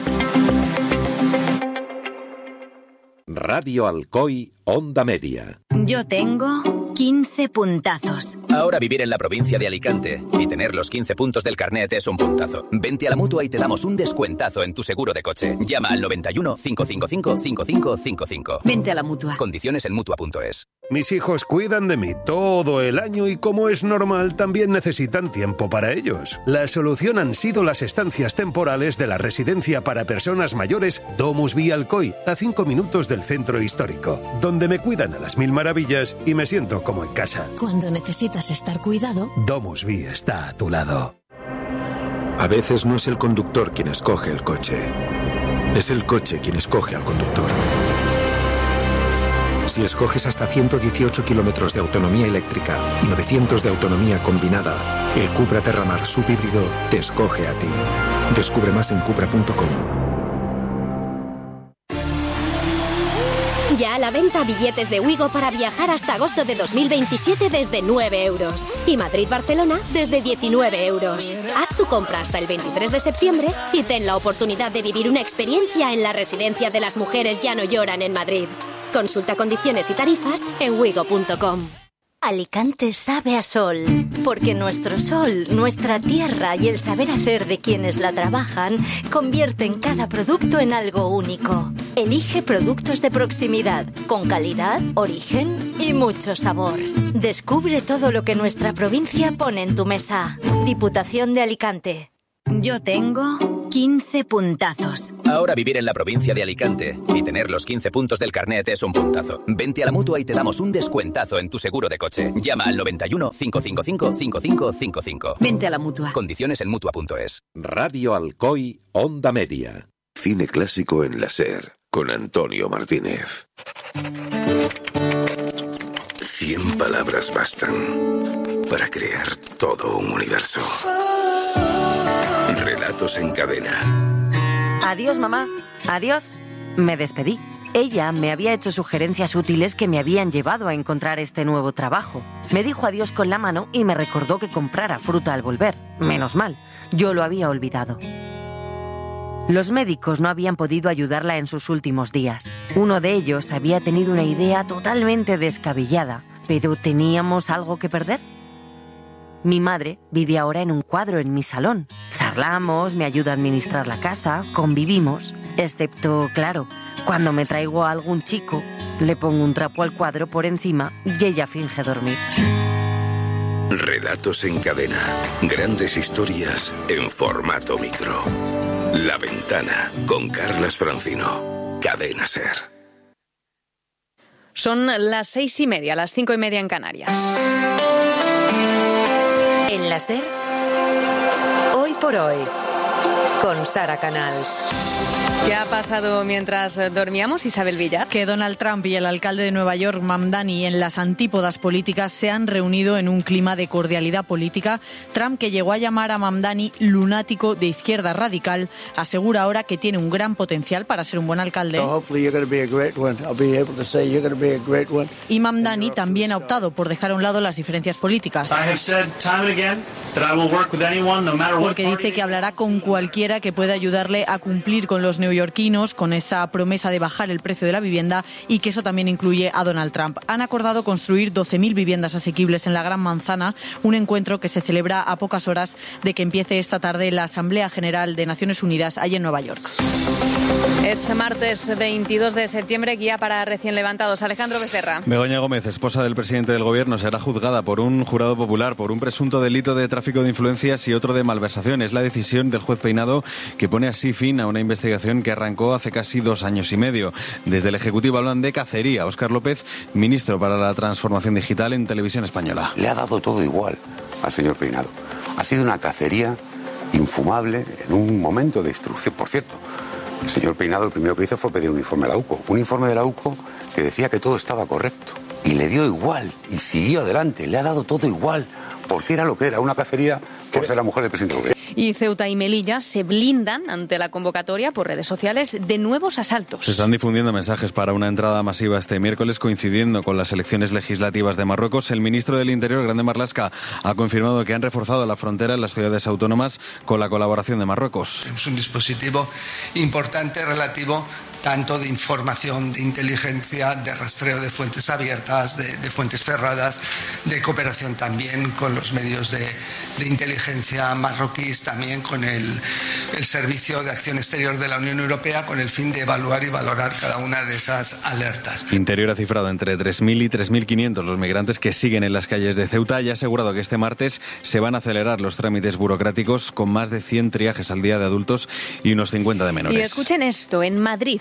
Radio Alcoy, Onda Media. Yo tengo quince puntazos. Ahora vivir en la provincia de Alicante y tener los quince puntos del carnet es un puntazo. Vente a la Mutua y te damos un descuentazo en tu seguro de coche. Llama al noventa y uno, cinco cinco cinco, cinco cinco cinco cinco. Vente a la Mutua. Condiciones en Mutua punto es. Mis hijos cuidan de mí todo el año y, como es normal, también necesitan tiempo para ellos. La solución han sido las estancias temporales de la residencia para personas mayores Domus Via Alcoy, a cinco minutos del centro histórico, donde me cuidan a las mil maravillas y me siento como en casa. Cuando necesitas estar cuidado, Domus Via está a tu lado. A veces no es el conductor quien escoge el coche, es el coche quien escoge al conductor. Si escoges hasta ciento dieciocho kilómetros de autonomía eléctrica y novecientos de autonomía combinada, el Cupra Terramar subhíbrido te escoge a ti. Descubre más en cupra punto com. Ya a la venta billetes de Wigo para viajar hasta agosto de dos mil veintisiete desde nueve euros. Y Madrid-Barcelona desde diecinueve euros. Haz tu compra hasta el veintitrés de septiembre y ten la oportunidad de vivir una experiencia en la residencia de las mujeres Ya no lloran en Madrid. Consulta condiciones y tarifas en wigo punto com. Alicante sabe a sol, porque nuestro sol, nuestra tierra y el saber hacer de quienes la trabajan convierten cada producto en algo único. Elige productos de proximidad, con calidad, origen y mucho sabor. Descubre todo lo que nuestra provincia pone en tu mesa. Diputación de Alicante. Yo tengo quince puntazos. Ahora vivir en la provincia de Alicante y tener los quince puntos del carnet es un puntazo. Vente a la Mutua y te damos un descuentazo en tu seguro de coche. Llama al noventa y uno, cinco cinco cinco, cinco cinco cinco cinco. Vente a la Mutua. Condiciones en mutua punto es. Radio Alcoy, Onda Media. Cine clásico en la SER, con Antonio Martínez. Cien palabras bastan para crear todo un universo. Relatos en cadena. Adiós, mamá. Adiós. Me despedí. Ella me había hecho sugerencias útiles que me habían llevado a encontrar este nuevo trabajo. Me dijo adiós con la mano y me recordó que comprara fruta al volver. Menos mal, yo lo había olvidado. Los médicos no habían podido ayudarla en sus últimos días. Uno de ellos había tenido una idea totalmente descabellada, pero ¿teníamos algo que perder? Mi madre vive ahora en un cuadro en mi salón. Charlamos, me ayuda a administrar la casa, convivimos. Excepto, claro, cuando me traigo a algún chico, le pongo un trapo al cuadro por encima y ella finge dormir. Relatos en cadena. Grandes historias en formato micro. La Ventana, con Carlas Francino. Cadena SER. Son las seis y media, las cinco y media en Canarias. En la SER, Hoy por Hoy, con Sara Canals. ¿Qué ha pasado mientras dormíamos, Isabel Villar? Que Donald Trump y el alcalde de Nueva York, Mamdani, en las antípodas políticas se han reunido en un clima de cordialidad política. Trump, que llegó a llamar a Mamdani lunático de izquierda radical, asegura ahora que tiene un gran potencial para ser un buen alcalde. Y Mamdani también ha optado por dejar a un lado las diferencias políticas. Porque dice que hablará con cualquiera que pueda ayudarle a cumplir con los neoyorquinos, con esa promesa de bajar el precio de la vivienda, y que eso también incluye a Donald Trump. Han acordado construir doce mil viviendas asequibles en la Gran Manzana, un encuentro que se celebra a pocas horas de que empiece esta tarde la Asamblea General de Naciones Unidas allí en Nueva York. Es martes veintidós de septiembre, guía para recién levantados. Alejandro Becerra. Begoña Gómez, esposa del presidente del Gobierno, será juzgada por un jurado popular por un presunto delito de tráfico de influencias y otro de malversación. Es la decisión del juez Peinado que pone así fin a una investigación que arrancó hace casi dos años y medio. Desde el Ejecutivo hablan de cacería. Óscar López, ministro para la Transformación Digital en Televisión Española. Le ha dado todo igual al señor Peinado. Ha sido una cacería infumable en un momento de instrucción. Por cierto, el señor Peinado lo primero que hizo fue pedir un informe a la U C O. Un informe de la U C O que decía que todo estaba correcto. Y le dio igual. Y siguió adelante. Le ha dado todo igual. Porque era lo que era, una cacería por ser la mujer del presidente del Gobierno. Y Ceuta y Melilla se blindan ante la convocatoria por redes sociales de nuevos asaltos. Se están difundiendo mensajes para una entrada masiva este miércoles coincidiendo con las elecciones legislativas de Marruecos. El ministro del Interior, Grande Marlaska, ha confirmado que han reforzado la frontera en las ciudades autónomas con la colaboración de Marruecos. Es un dispositivo importante relativo tanto de información, de inteligencia, de rastreo de fuentes abiertas, de, de fuentes cerradas, de cooperación también con los medios de, de inteligencia marroquíes, también con el, el Servicio de Acción Exterior de la Unión Europea, con el fin de evaluar y valorar cada una de esas alertas. Interior ha cifrado entre tres mil y tres mil quinientos los migrantes que siguen en las calles de Ceuta y ha asegurado que este martes se van a acelerar los trámites burocráticos con más de cien triajes al día de adultos y unos cincuenta de menores. Y escuchen esto, en Madrid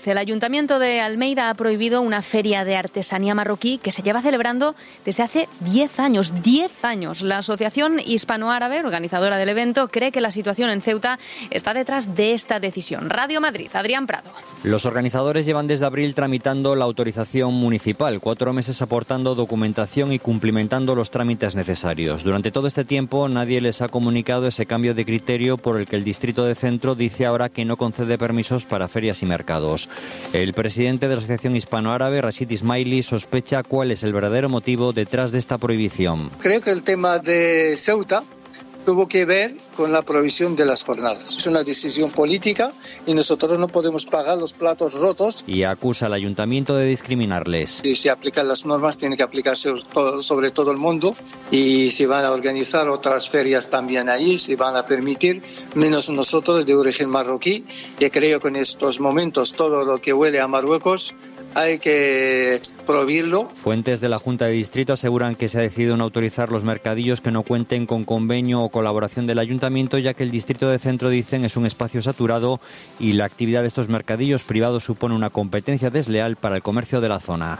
El Ayuntamiento de Almeida ha prohibido una feria de artesanía marroquí que se lleva celebrando desde hace diez años. diez años. La Asociación Hispano-Árabe, organizadora del evento, cree que la situación en Ceuta está detrás de esta decisión. Radio Madrid, Adrián Prado. Los organizadores llevan desde abril tramitando la autorización municipal, cuatro meses aportando documentación y cumplimentando los trámites necesarios. Durante todo este tiempo nadie les ha comunicado ese cambio de criterio por el que el distrito de Centro dice ahora que no concede permisos para ferias y mercados. El presidente de la Asociación Hispano-Árabe, Rashid Ismaili, sospecha cuál es el verdadero motivo detrás de esta prohibición. Creo que el tema de Ceuta tuvo que ver con la provisión de las jornadas. Es una decisión política y nosotros no podemos pagar los platos rotos. Y acusa al ayuntamiento de discriminarles. Si se aplican las normas, tiene que aplicarse sobre todo el mundo, y si van a organizar otras ferias también allí, si van a permitir, menos nosotros de origen marroquí, que creo que en estos momentos todo lo que huele a Marruecos hay que prohibirlo. Fuentes de la Junta de Distrito aseguran que se ha decidido no autorizar los mercadillos que no cuenten con convenio o colaboración del Ayuntamiento, ya que el Distrito de Centro, dicen, es un espacio saturado y la actividad de estos mercadillos privados supone una competencia desleal para el comercio de la zona.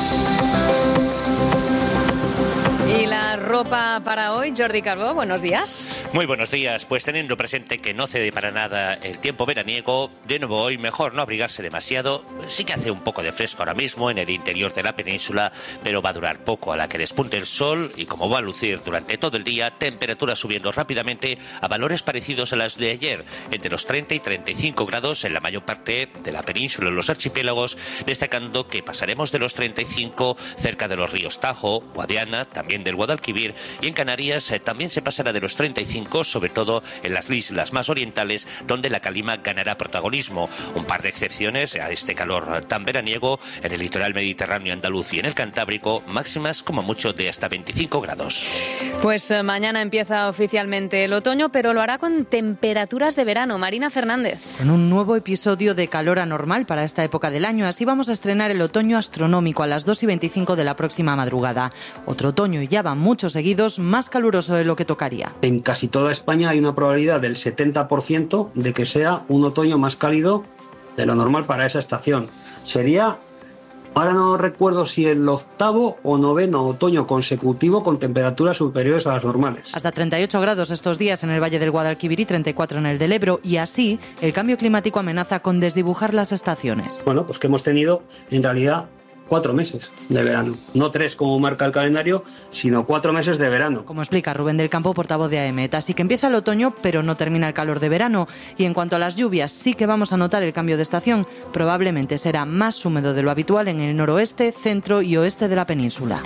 Y la ropa para hoy, Jordi Carbó, buenos días. Muy buenos días, pues teniendo presente que no cede para nada el tiempo veraniego, de nuevo hoy mejor no abrigarse demasiado. Sí que hace un poco de fresco ahora mismo en el interior de la península, pero va a durar poco a la que despunte el sol y como va a lucir durante todo el día, temperaturas subiendo rápidamente a valores parecidos a las de ayer, entre los treinta y treinta y cinco grados en la mayor parte de la península, en los archipiélagos, destacando que pasaremos de los treinta y cinco cerca de los ríos Tajo, Guadiana, también del Guadalquivir, y en Canarias eh, también se pasará de los treinta y cinco, sobre todo en las islas más orientales, donde la calima ganará protagonismo. Un par de excepciones a este calor tan veraniego en el litoral mediterráneo andaluz y en el Cantábrico, máximas como mucho de hasta veinticinco grados. Pues eh, mañana empieza oficialmente el otoño, pero lo hará con temperaturas de verano. Marina Fernández. Con un nuevo episodio de calor anormal para esta época del año, así vamos a estrenar el otoño astronómico a las dos y veinticinco de la próxima madrugada. Otro otoño, y ya van muchos seguidos, más caluroso de lo que tocaría. En casi toda España hay una probabilidad del setenta por ciento de que sea un otoño más cálido de lo normal para esa estación. Sería, ahora no recuerdo si el octavo o noveno otoño consecutivo con temperaturas superiores a las normales. Hasta treinta y ocho grados estos días en el Valle del Guadalquivir y treinta y cuatro en el del Ebro, y así el cambio climático amenaza con desdibujar las estaciones. Bueno, pues que hemos tenido en realidad cuatro meses de verano. No tres como marca el calendario, sino cuatro meses de verano. Como explica Rubén del Campo, portavoz de A E M E T. Así que empieza el otoño, pero no termina el calor de verano. Y en cuanto a las lluvias, sí que vamos a notar el cambio de estación. Probablemente será más húmedo de lo habitual en el noroeste, centro y oeste de la península.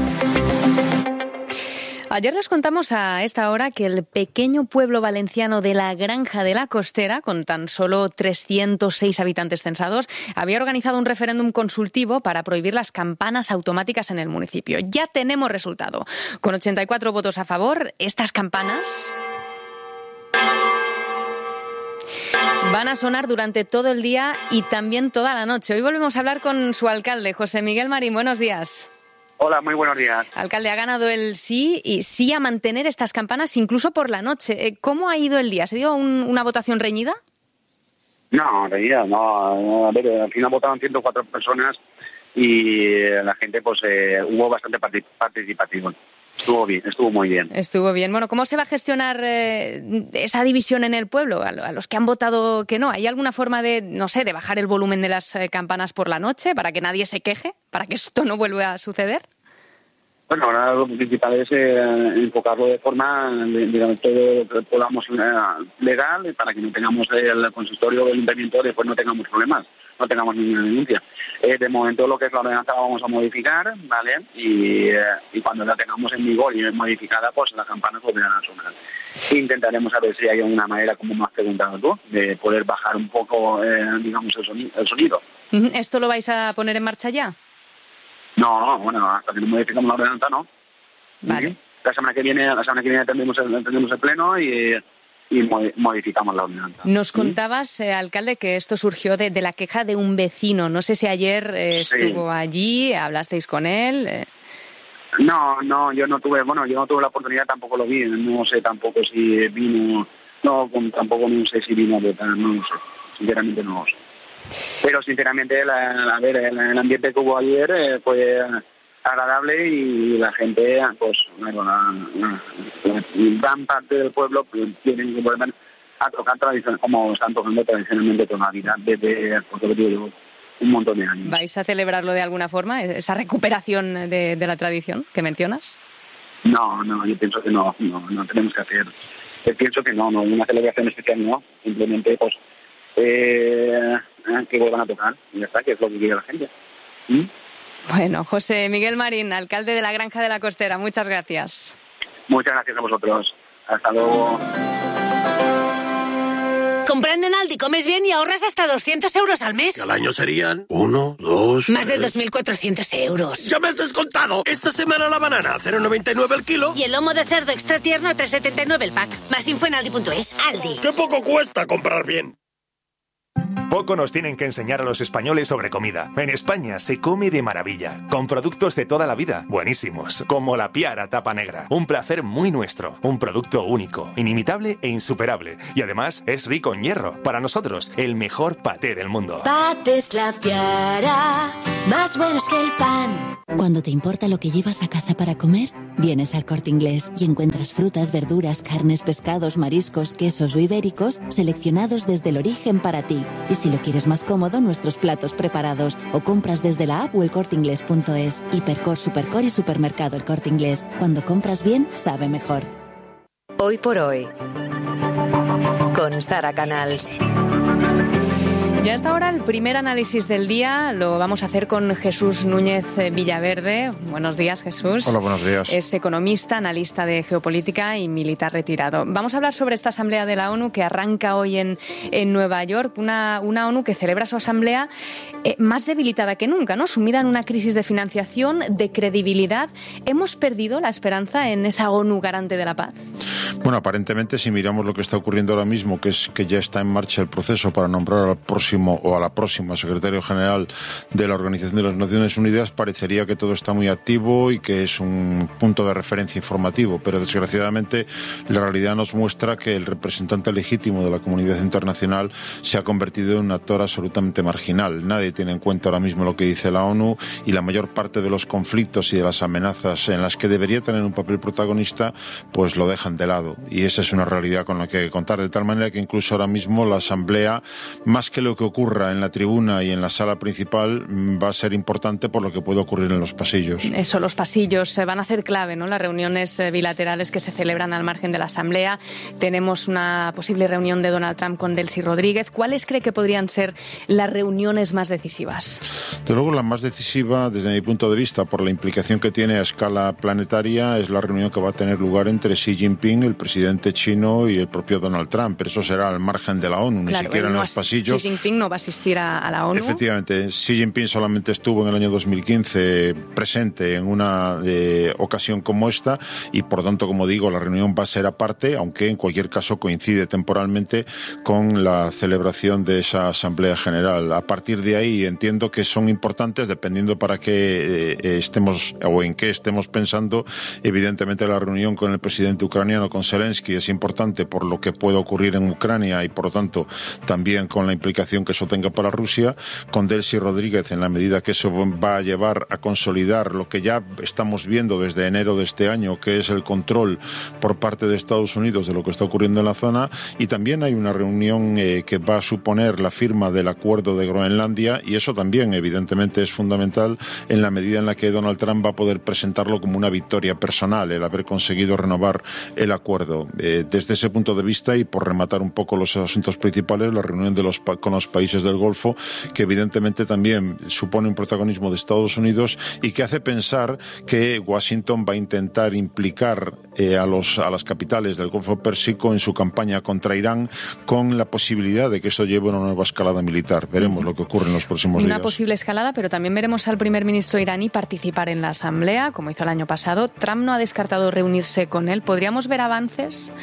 Ayer les contamos a esta hora que el pequeño pueblo valenciano de la Granja de la Costera, con tan solo trescientos seis habitantes censados, había organizado un referéndum consultivo para prohibir las campanas automáticas en el municipio. Ya tenemos resultado. Con ochenta y cuatro votos a favor, estas campanas van a sonar durante todo el día y también toda la noche. Hoy volvemos a hablar con su alcalde, José Miguel Marín. Buenos días. Hola, muy buenos días. Alcalde, ha ganado el sí y sí a mantener estas campanas incluso por la noche. ¿Cómo ha ido el día? ¿Se dio un, una votación reñida? No, en realidad no. A ver, al final votaron ciento cuatro personas y la gente, pues, eh, hubo bastante participación. Estuvo bien, estuvo muy bien. Estuvo bien. Bueno, ¿cómo se va a gestionar eh, esa división en el pueblo? A, a los que han votado que no, ¿hay alguna forma de, no sé, de bajar el volumen de las eh, campanas por la noche para que nadie se queje, para que esto no vuelva a suceder? Bueno, ahora lo principal es eh, enfocarlo de forma, digamos, todo lo que podamos eh, legal, para que no tengamos el consistorio del ayuntamiento, después no tengamos problemas, no tengamos ninguna denuncia. Eh, de momento lo que es la ordenanza la vamos a modificar, ¿vale? Y, eh, y cuando la tengamos en vigor y es modificada, pues las campanas volverán a sonar. Intentaremos a ver si hay una manera, como me has preguntado tú, de poder bajar un poco, eh, digamos, el sonido, el sonido. ¿Esto lo vais a poner en marcha ya? No, bueno, hasta que no modificamos la ordenanza, no. Vale. La semana que viene, la semana que viene tendremos el, tendremos el pleno y, y modificamos la ordenanza. Nos contabas, eh, alcalde, que esto surgió de, de la queja de un vecino. No sé si ayer eh, estuvo sí. allí, hablasteis con él. Eh. No, no, yo no tuve, bueno, yo no tuve la oportunidad, tampoco lo vi. No sé tampoco si vino, no, tampoco no sé si vino a votar, no lo sé. Sinceramente no lo sé. Pero sinceramente, la, a ver, el, el ambiente que hubo ayer eh, fue agradable y la gente, pues, bueno, la, la, la gran parte del pueblo pues, tienen que volver a tocar tradición, como están tocando tradicionalmente toda la vida, desde, pues, digo, un montón de años. ¿Vais a celebrarlo de alguna forma, esa recuperación de, de la tradición que mencionas? No, no, yo pienso que no, no, no tenemos que hacer. Yo pienso que no, no, una celebración especial no, simplemente pues eh, que vuelvan a tocar y ya está, que es lo que quiere la gente. ¿Mm? Bueno, José Miguel Marín, alcalde de la Granja de la Costera, muchas gracias. Muchas gracias a vosotros. Hasta luego. Comprando en Aldi comes bien y ahorras hasta doscientos euros al mes. Que al año serían uno, dos... Más tres... de dos mil cuatrocientos euros. ¡Ya me has descontado! Esta semana la banana a cero coma noventa y nueve el kilo. Y el lomo de cerdo extra tierno a tres coma setenta y nueve el pack. Más info en aldi punto es. Aldi. ¡Qué poco cuesta comprar bien! Poco nos tienen que enseñar a los españoles sobre comida. En España se come de maravilla, con productos de toda la vida, buenísimos, como la Piara Tapa Negra. Un placer muy nuestro, un producto único, inimitable e insuperable. Y además es rico en hierro. Para nosotros, el mejor paté del mundo. Patés La Piara, más buenos que el pan. Cuando te importa lo que llevas a casa para comer, vienes al Corte Inglés y encuentras frutas, verduras, carnes, pescados, mariscos, quesos o ibéricos seleccionados desde el origen para ti. Y si lo quieres más cómodo, nuestros platos preparados o compras desde la app o el corte inglés punto es. Hipercor, Supercor y Supermercado El Corte Inglés. Cuando compras bien, sabe mejor. Hoy por hoy, con Sara Canals. Ya hasta ahora el primer análisis del día lo vamos a hacer con Jesús Núñez Villaverde. Buenos días, Jesús. Hola, buenos días. Es economista, analista de geopolítica y militar retirado. Vamos a hablar sobre esta asamblea de la ONU que arranca hoy en, en Nueva York, una, una ONU que celebra su asamblea eh, más debilitada que nunca, ¿no? Sumida en una crisis de financiación, de credibilidad. ¿Hemos perdido la esperanza en esa ONU garante de la paz? Bueno, aparentemente, si miramos lo que está ocurriendo ahora mismo, que es que ya está en marcha el proceso para nombrar al próximo o a la próxima secretario general de la Organización de las Naciones Unidas, parecería que todo está muy activo y que es un punto de referencia informativo, pero desgraciadamente la realidad nos muestra que el representante legítimo de la comunidad internacional se ha convertido en un actor absolutamente marginal. Nadie tiene en cuenta ahora mismo lo que dice la ONU y la mayor parte de los conflictos y de las amenazas en las que debería tener un papel protagonista, pues lo dejan de lado, y esa es una realidad con la que hay que contar, de tal manera que incluso ahora mismo la Asamblea, más que lo que ocurra en la tribuna y en la sala principal, va a ser importante por lo que puede ocurrir en los pasillos. Eso, los pasillos van a ser clave, ¿no? Las reuniones bilaterales que se celebran al margen de la Asamblea. Tenemos una posible reunión de Donald Trump con Delcy Rodríguez. ¿Cuáles cree que podrían ser las reuniones más decisivas? De luego, la más decisiva, desde mi punto de vista, por la implicación que tiene a escala planetaria, es la reunión que va a tener lugar entre Xi Jinping, el presidente chino, y el propio Donald Trump. Pero eso será al margen de la ONU, ni claro, siquiera en no los pasillos. Xi Jinping no va a asistir a, a la ONU. Efectivamente, Xi Jinping solamente estuvo en el año dos mil quince presente en una eh, ocasión como esta y, por tanto, como digo, la reunión va a ser aparte, aunque en cualquier caso coincide temporalmente con la celebración de esa Asamblea General. A partir de ahí entiendo que son importantes, dependiendo para qué eh, estemos o en qué estemos pensando. Evidentemente, la reunión con el presidente ucraniano, con Zelensky, es importante por lo que puede ocurrir en Ucrania y, por lo tanto, también con la implicación que eso tenga para Rusia, con Delcy Rodríguez, en la medida que eso va a llevar a consolidar lo que ya estamos viendo desde enero de este año, que es el control por parte de Estados Unidos de lo que está ocurriendo en la zona. Y también hay una reunión eh, que va a suponer la firma del acuerdo de Groenlandia, y eso también evidentemente es fundamental en la medida en la que Donald Trump va a poder presentarlo como una victoria personal, el haber conseguido renovar el acuerdo. Eh, desde ese punto de vista, y por rematar un poco los asuntos principales, la reunión de los, con los países del Golfo, que evidentemente también supone un protagonismo de Estados Unidos y que hace pensar que Washington va a intentar implicar eh, a, los, a las capitales del Golfo Pérsico en su campaña contra Irán, con la posibilidad de que esto lleve a una nueva escalada militar. Veremos lo que ocurre en los próximos días. Una posible escalada, pero también veremos al primer ministro iraní participar en la Asamblea, como hizo el año pasado. Trump no ha descartado reunirse con él. ¿Podríamos ver avances?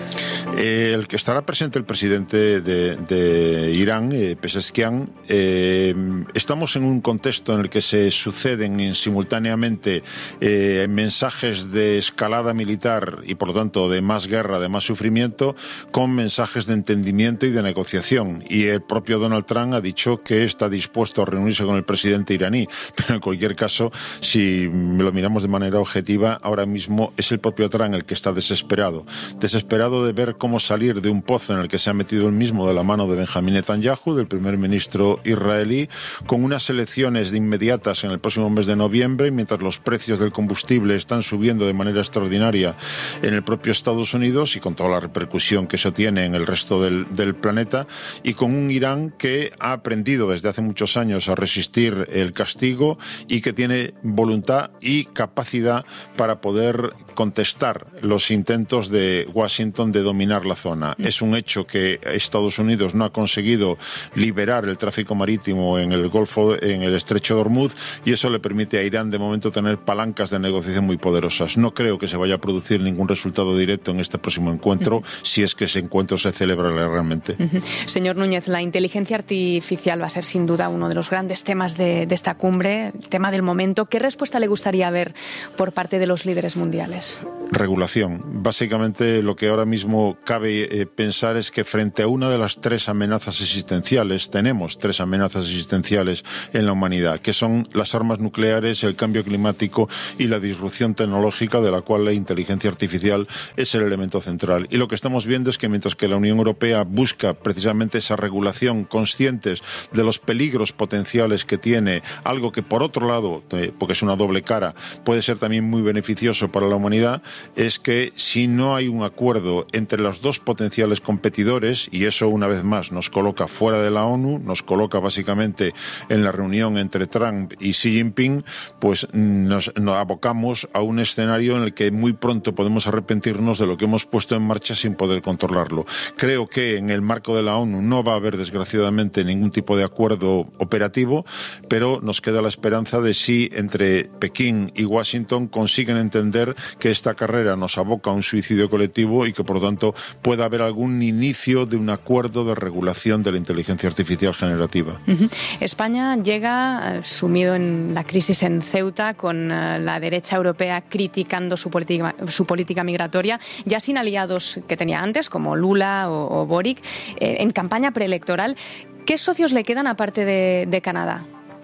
Eh, el que estará presente el presidente de, de Irán, eh, Pezeshkian. Eh, estamos en un contexto en el que se suceden simultáneamente eh, mensajes de escalada militar y por lo tanto de más guerra, de más sufrimiento, con mensajes de entendimiento y de negociación. Y el propio Donald Trump ha dicho que está dispuesto a reunirse con el presidente iraní. Pero en cualquier caso, si lo miramos de manera objetiva, ahora mismo es el propio Trump el que está desesperado. Desesperado de ver cómo salir de un pozo en el que se ha metido él mismo de la mano de Benjamín Netanyahu, del primer ministro israelí, con unas elecciones de inmediatas en el próximo mes de noviembre, mientras los precios del combustible están subiendo de manera extraordinaria en el propio Estados Unidos y con toda la repercusión que eso tiene en el resto del, del planeta, y con un Irán que ha aprendido desde hace muchos años a resistir el castigo y que tiene voluntad y capacidad para poder contestar los intentos de Washington de dominar la zona. Es un hecho que Estados Unidos no ha conseguido liberar el tráfico marítimo en el Golfo, en el Estrecho de Hormuz, y eso le permite a Irán de momento tener palancas de negociación muy poderosas. No creo que se vaya a producir ningún resultado directo en este próximo encuentro, uh-huh. si es que ese encuentro se celebra realmente. Uh-huh. Señor Núñez, la inteligencia artificial va a ser sin duda uno de los grandes temas de, de esta cumbre, el tema del momento. ¿Qué respuesta le gustaría ver por parte de los líderes mundiales? Regulación. Básicamente lo que ahora mismo cabe eh, pensar es que frente a una de las tres amenazas existenciales, tenemos tres amenazas existenciales en la humanidad, que son las armas nucleares, el cambio climático y la disrupción tecnológica, de la cual la inteligencia artificial es el elemento central. Y lo que estamos viendo es que mientras que la Unión Europea busca precisamente esa regulación, conscientes de los peligros potenciales que tiene, algo que por otro lado, eh, porque es una doble cara, puede ser también muy beneficioso para la humanidad, es que si no hay un acuerdo entre los dos potenciales competidores, y eso una vez más nos coloca fuera de la ONU, nos coloca básicamente en la reunión entre Trump y Xi Jinping, pues nos, nos abocamos a un escenario en el que muy pronto podemos arrepentirnos de lo que hemos puesto en marcha sin poder controlarlo. Creo que en el marco de la ONU no va a haber desgraciadamente ningún tipo de acuerdo operativo, pero nos queda la esperanza de si entre Pekín y Washington consiguen entender que esta carrera nos aboca a un suicidio colectivo y que por lo tanto pueda haber algún inicio de un acuerdo de regulación de la inteligencia artificial generativa. Uh-huh. España llega eh, sumido en la crisis en Ceuta, con eh, la derecha europea criticando su política, su política migratoria, ya sin aliados que tenía antes, como Lula o, o Boric, eh, en campaña preelectoral. ¿Qué socios le quedan aparte de, de Canadá?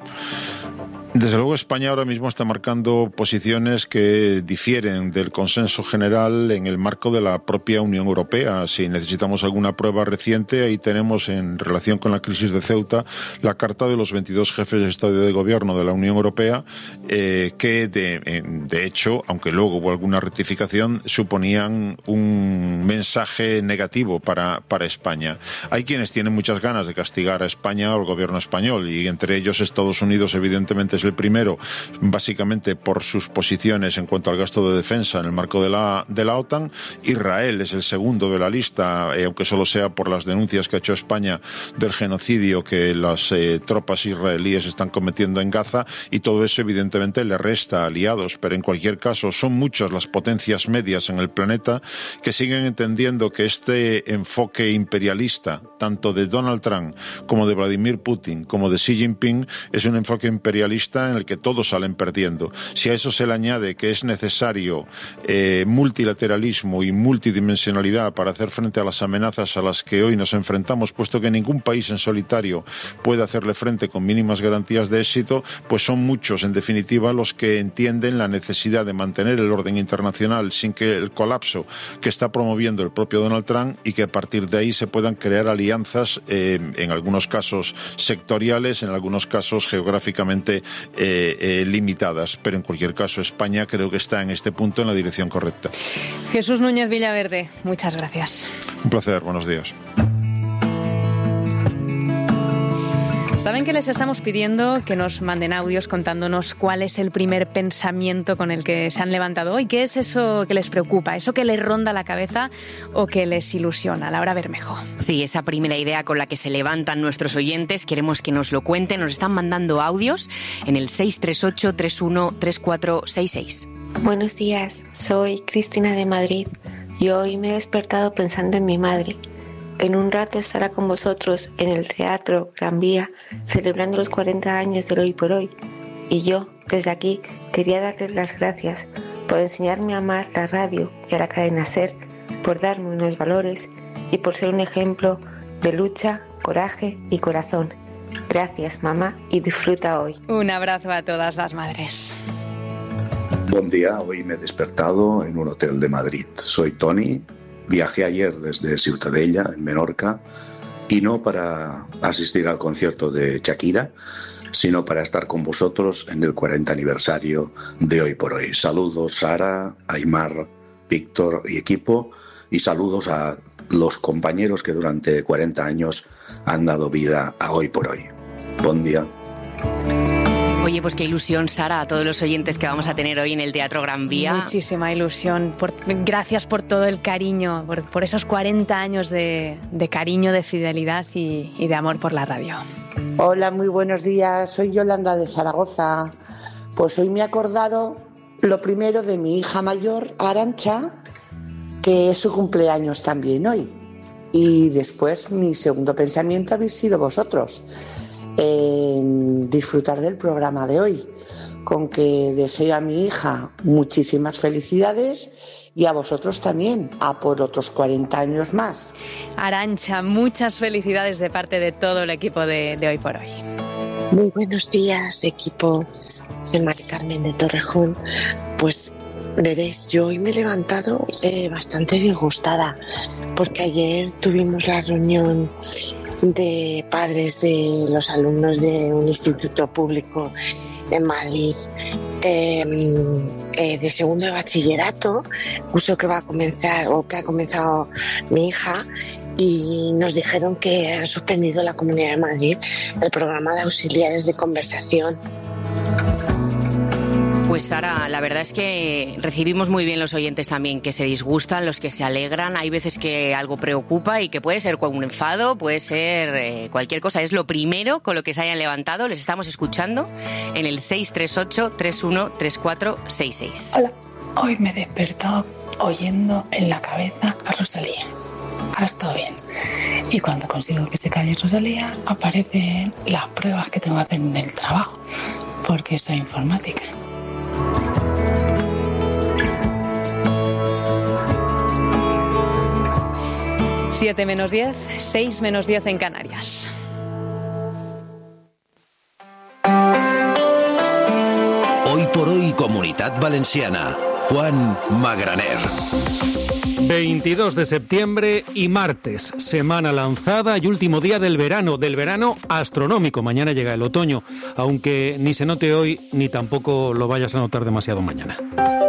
Desde luego España ahora mismo está marcando posiciones que difieren del consenso general en el marco de la propia Unión Europea. Si necesitamos alguna prueba reciente, ahí tenemos en relación con la crisis de Ceuta la carta de los veintidós jefes de Estado y de Gobierno de la Unión Europea eh, que de, de hecho, aunque luego hubo alguna rectificación, suponían un mensaje negativo para, para España. Hay quienes tienen muchas ganas de castigar a España o al gobierno español, y entre ellos Estados Unidos evidentemente es el primero, básicamente por sus posiciones en cuanto al gasto de defensa en el marco de la, de la OTAN. Israel es el segundo de la lista, eh, aunque solo sea por las denuncias que ha hecho España del genocidio que las eh, tropas israelíes están cometiendo en Gaza, y todo eso evidentemente le resta aliados, pero en cualquier caso son muchas las potencias medias en el planeta que siguen entendiendo que este enfoque imperialista, tanto de Donald Trump como de Vladimir Putin como de Xi Jinping, es un enfoque imperialista en el que todos salen perdiendo. Si a eso se le añade que es necesario eh, multilateralismo y multidimensionalidad para hacer frente a las amenazas a las que hoy nos enfrentamos, puesto que ningún país en solitario puede hacerle frente con mínimas garantías de éxito, pues son muchos, en definitiva, los que entienden la necesidad de mantener el orden internacional sin que el colapso que está promoviendo el propio Donald Trump, y que a partir de ahí se puedan crear alianzas, eh, en algunos casos sectoriales, en algunos casos geográficamente Eh, eh, limitadas, pero en cualquier caso España creo que está en este punto en la dirección correcta. Jesús Núñez Villaverde, muchas gracias. Un placer, buenos días. Saben que les estamos pidiendo que nos manden audios contándonos cuál es el primer pensamiento con el que se han levantado hoy, qué es eso que les preocupa, eso que les ronda la cabeza o que les ilusiona. Laura Bermejo. Sí, esa primera idea con la que se levantan nuestros oyentes, queremos que nos lo cuenten. Nos están mandando audios en el seis tres ocho, tres uno tres cuatro seis seis. Buenos días, soy Cristina de Madrid. y hoy me he despertado pensando en mi madre, que en un rato estará con vosotros en el Teatro Gran Vía celebrando los cuarenta años del Hoy por Hoy. Y yo, desde aquí, quería darles las gracias por enseñarme a amar la radio y a la cadena SER, por darme unos valores y por ser un ejemplo de lucha, coraje y corazón. Gracias, mamá, y disfruta hoy. Un abrazo a todas las madres. Buen día, hoy me he despertado en un hotel de Madrid. Soy Tony, viajé ayer desde Ciutadella, en Menorca, y no para asistir al concierto de Shakira, sino para estar con vosotros en el cuarenta aniversario de Hoy por Hoy. Saludos Sara, Aymar, Víctor y equipo, y saludos a los compañeros que durante cuarenta años han dado vida a Hoy por Hoy. Buen día. Oye, pues qué ilusión, Sara, a todos los oyentes que vamos a tener hoy en el Teatro Gran Vía. Muchísima ilusión. Por, gracias por todo el cariño, por, por esos cuarenta años de, de cariño, de fidelidad y, y de amor por la radio. Hola, muy buenos días. Soy Yolanda de Zaragoza. Pues hoy me he acordado lo primero de mi hija mayor, Arantxa, que es su cumpleaños también hoy. Y después mi segundo pensamiento habéis sido vosotros, en disfrutar del programa de hoy, con que deseo a mi hija muchísimas felicidades y a vosotros también, a por otros cuarenta años más. Arantxa, muchas felicidades de parte de todo el equipo de, de Hoy por Hoy. Muy buenos días, equipo. Soy Mari Carmen de Torrejón. Pues veréis, yo hoy me he levantado eh, bastante disgustada, porque ayer tuvimos la reunión de padres de los alumnos de un instituto público en Madrid, eh, eh, de segundo de bachillerato, curso que va a comenzar o que ha comenzado mi hija, y nos dijeron que han suspendido la Comunidad de Madrid el programa de auxiliares de conversación. Pues Sara, la verdad es que recibimos muy bien los oyentes también que se disgustan, los que se alegran. Hay veces que algo preocupa y que puede ser un enfado, puede ser eh, cualquier cosa. Es lo primero con lo que se hayan levantado. Les estamos escuchando en el seis tres ocho, tres uno tres cuatro seis seis. Hola, hoy me he despertado oyendo en la cabeza a Rosalía. Ha estado bien. Y cuando consigo que se calle Rosalía, aparecen las pruebas que tengo que hacer en el trabajo, porque soy informática. siete menos diez, seis menos diez en Canarias. Hoy por Hoy, Comunitat Valenciana. Juan Magraner. veintidós de septiembre y martes, semana lanzada y último día del verano, del verano astronómico. Mañana llega el otoño, aunque ni se note hoy ni tampoco lo vayas a notar demasiado mañana.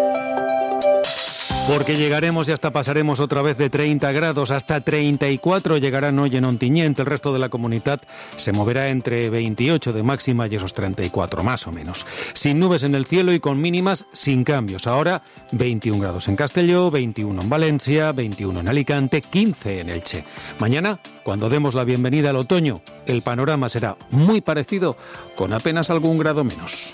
Porque llegaremos y hasta pasaremos otra vez de treinta grados, hasta treinta y cuatro llegarán hoy en Ontinyent. El resto de la comunidad se moverá entre veintiocho de máxima y esos treinta y cuatro más o menos. Sin nubes en el cielo y con mínimas sin cambios. Ahora veintiún grados en Castelló, veintiuno en Valencia, veintiuno en Alicante, quince en Elche. Mañana, cuando demos la bienvenida al otoño, el panorama será muy parecido, con apenas algún grado menos.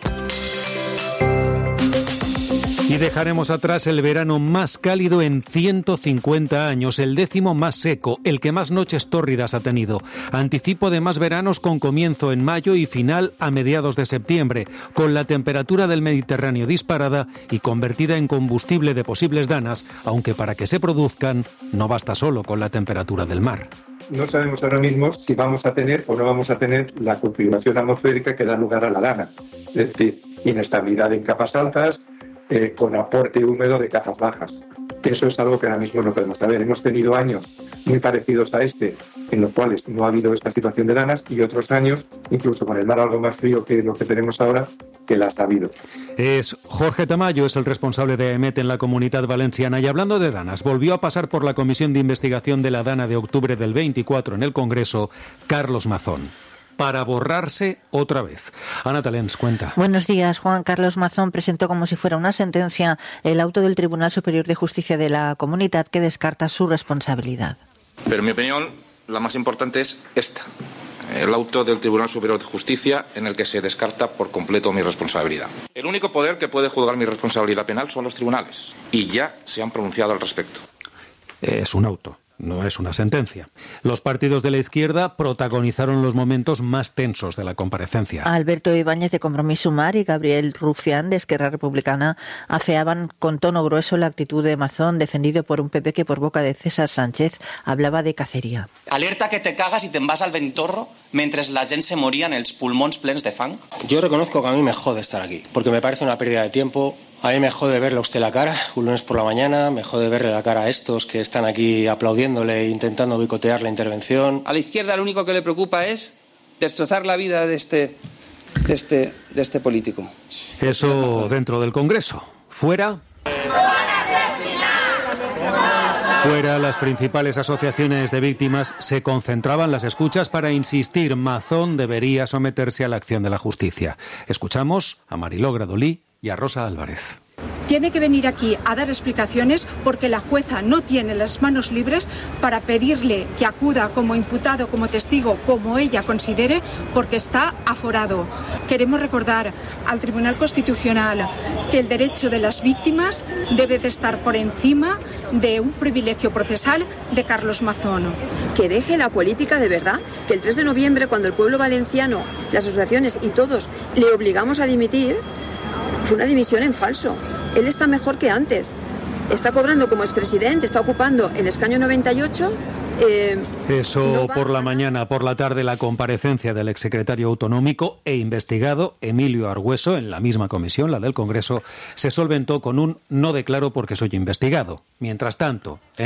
Y dejaremos atrás el verano más cálido en ciento cincuenta años, el décimo más seco, el que más noches tórridas ha tenido. Anticipo de más veranos con comienzo en mayo y final a mediados de septiembre, con la temperatura del Mediterráneo disparada y convertida en combustible de posibles danas, aunque para que se produzcan no basta solo con la temperatura del mar. No sabemos ahora mismo si vamos a tener o no vamos a tener la configuración atmosférica que da lugar a la dana, es decir, inestabilidad en capas altas, Eh, con aporte húmedo de capas bajas. Eso es algo que ahora mismo no podemos saber. Hemos tenido años muy parecidos a este, en los cuales no ha habido esta situación de danas, y otros años, incluso con el mar algo más frío que lo que tenemos ahora, que las ha habido. Es Jorge Tamayo, es el responsable de AEMET en la Comunidad Valenciana, y hablando de danas, volvió a pasar por la Comisión de Investigación de la Dana de octubre del veinticuatro en el Congreso, Carlos Mazón. Para borrarse otra vez. Ana Talens, cuenta. Buenos días. Juan Carlos Mazón presentó como si fuera una sentencia el auto del Tribunal Superior de Justicia de la Comunidad que descarta su responsabilidad. Pero en mi opinión, la más importante es esta. El auto del Tribunal Superior de Justicia en el que se descarta por completo mi responsabilidad. El único poder que puede juzgar mi responsabilidad penal son los tribunales, y ya se han pronunciado al respecto. Es un auto, no es una sentencia. Los partidos de la izquierda protagonizaron los momentos más tensos de la comparecencia. Alberto Ibáñez de Compromís Sumar y Gabriel Rufián de Esquerra Republicana afeaban con tono grueso la actitud de Mazón, defendido por un P P que por boca de César Sánchez hablava de cacería. Alerta que te cagas y te'n vas al Bentorro mentre la gent se moria en els pulmons plens de fang. Yo reconozco que a mí me jode estar aquí, porque me parece una pérdida de tiempo. A mí me jode verle a usted la cara, un lunes por la mañana, me jode verle la cara a estos que están aquí aplaudiéndole e intentando boicotear la intervención. A la izquierda lo único que le preocupa es destrozar la vida de este, de este, de este político. Eso dentro del Congreso. Fuera... Fuera, las principales asociaciones de víctimas se concentraban las escuchas para insistir: Mazón debería someterse a la acción de la justicia. Escuchamos a Mariló Gradolí y a Rosa Álvarez. Tiene que venir aquí a dar explicaciones porque la jueza no tiene las manos libres para pedirle que acuda como imputado, como testigo, como ella considere, porque está aforado. Queremos recordar al Tribunal Constitucional que el derecho de las víctimas debe de estar por encima de un privilegio procesal de Carlos Mazón. Que deje la política de verdad, que el tres de noviembre, cuando el pueblo valenciano, las asociaciones y todos le obligamos a dimitir, fue una dimisión en falso. Él está mejor que antes. Está cobrando como expresidente, está ocupando el escaño noventa y ocho. Eh, Eso no va... por la mañana. Por la tarde, la comparecencia del exsecretario autonómico e investigado Emilio Argüeso en la misma comisión, la del Congreso, se solventó con un no declaro porque soy investigado. Mientras tanto,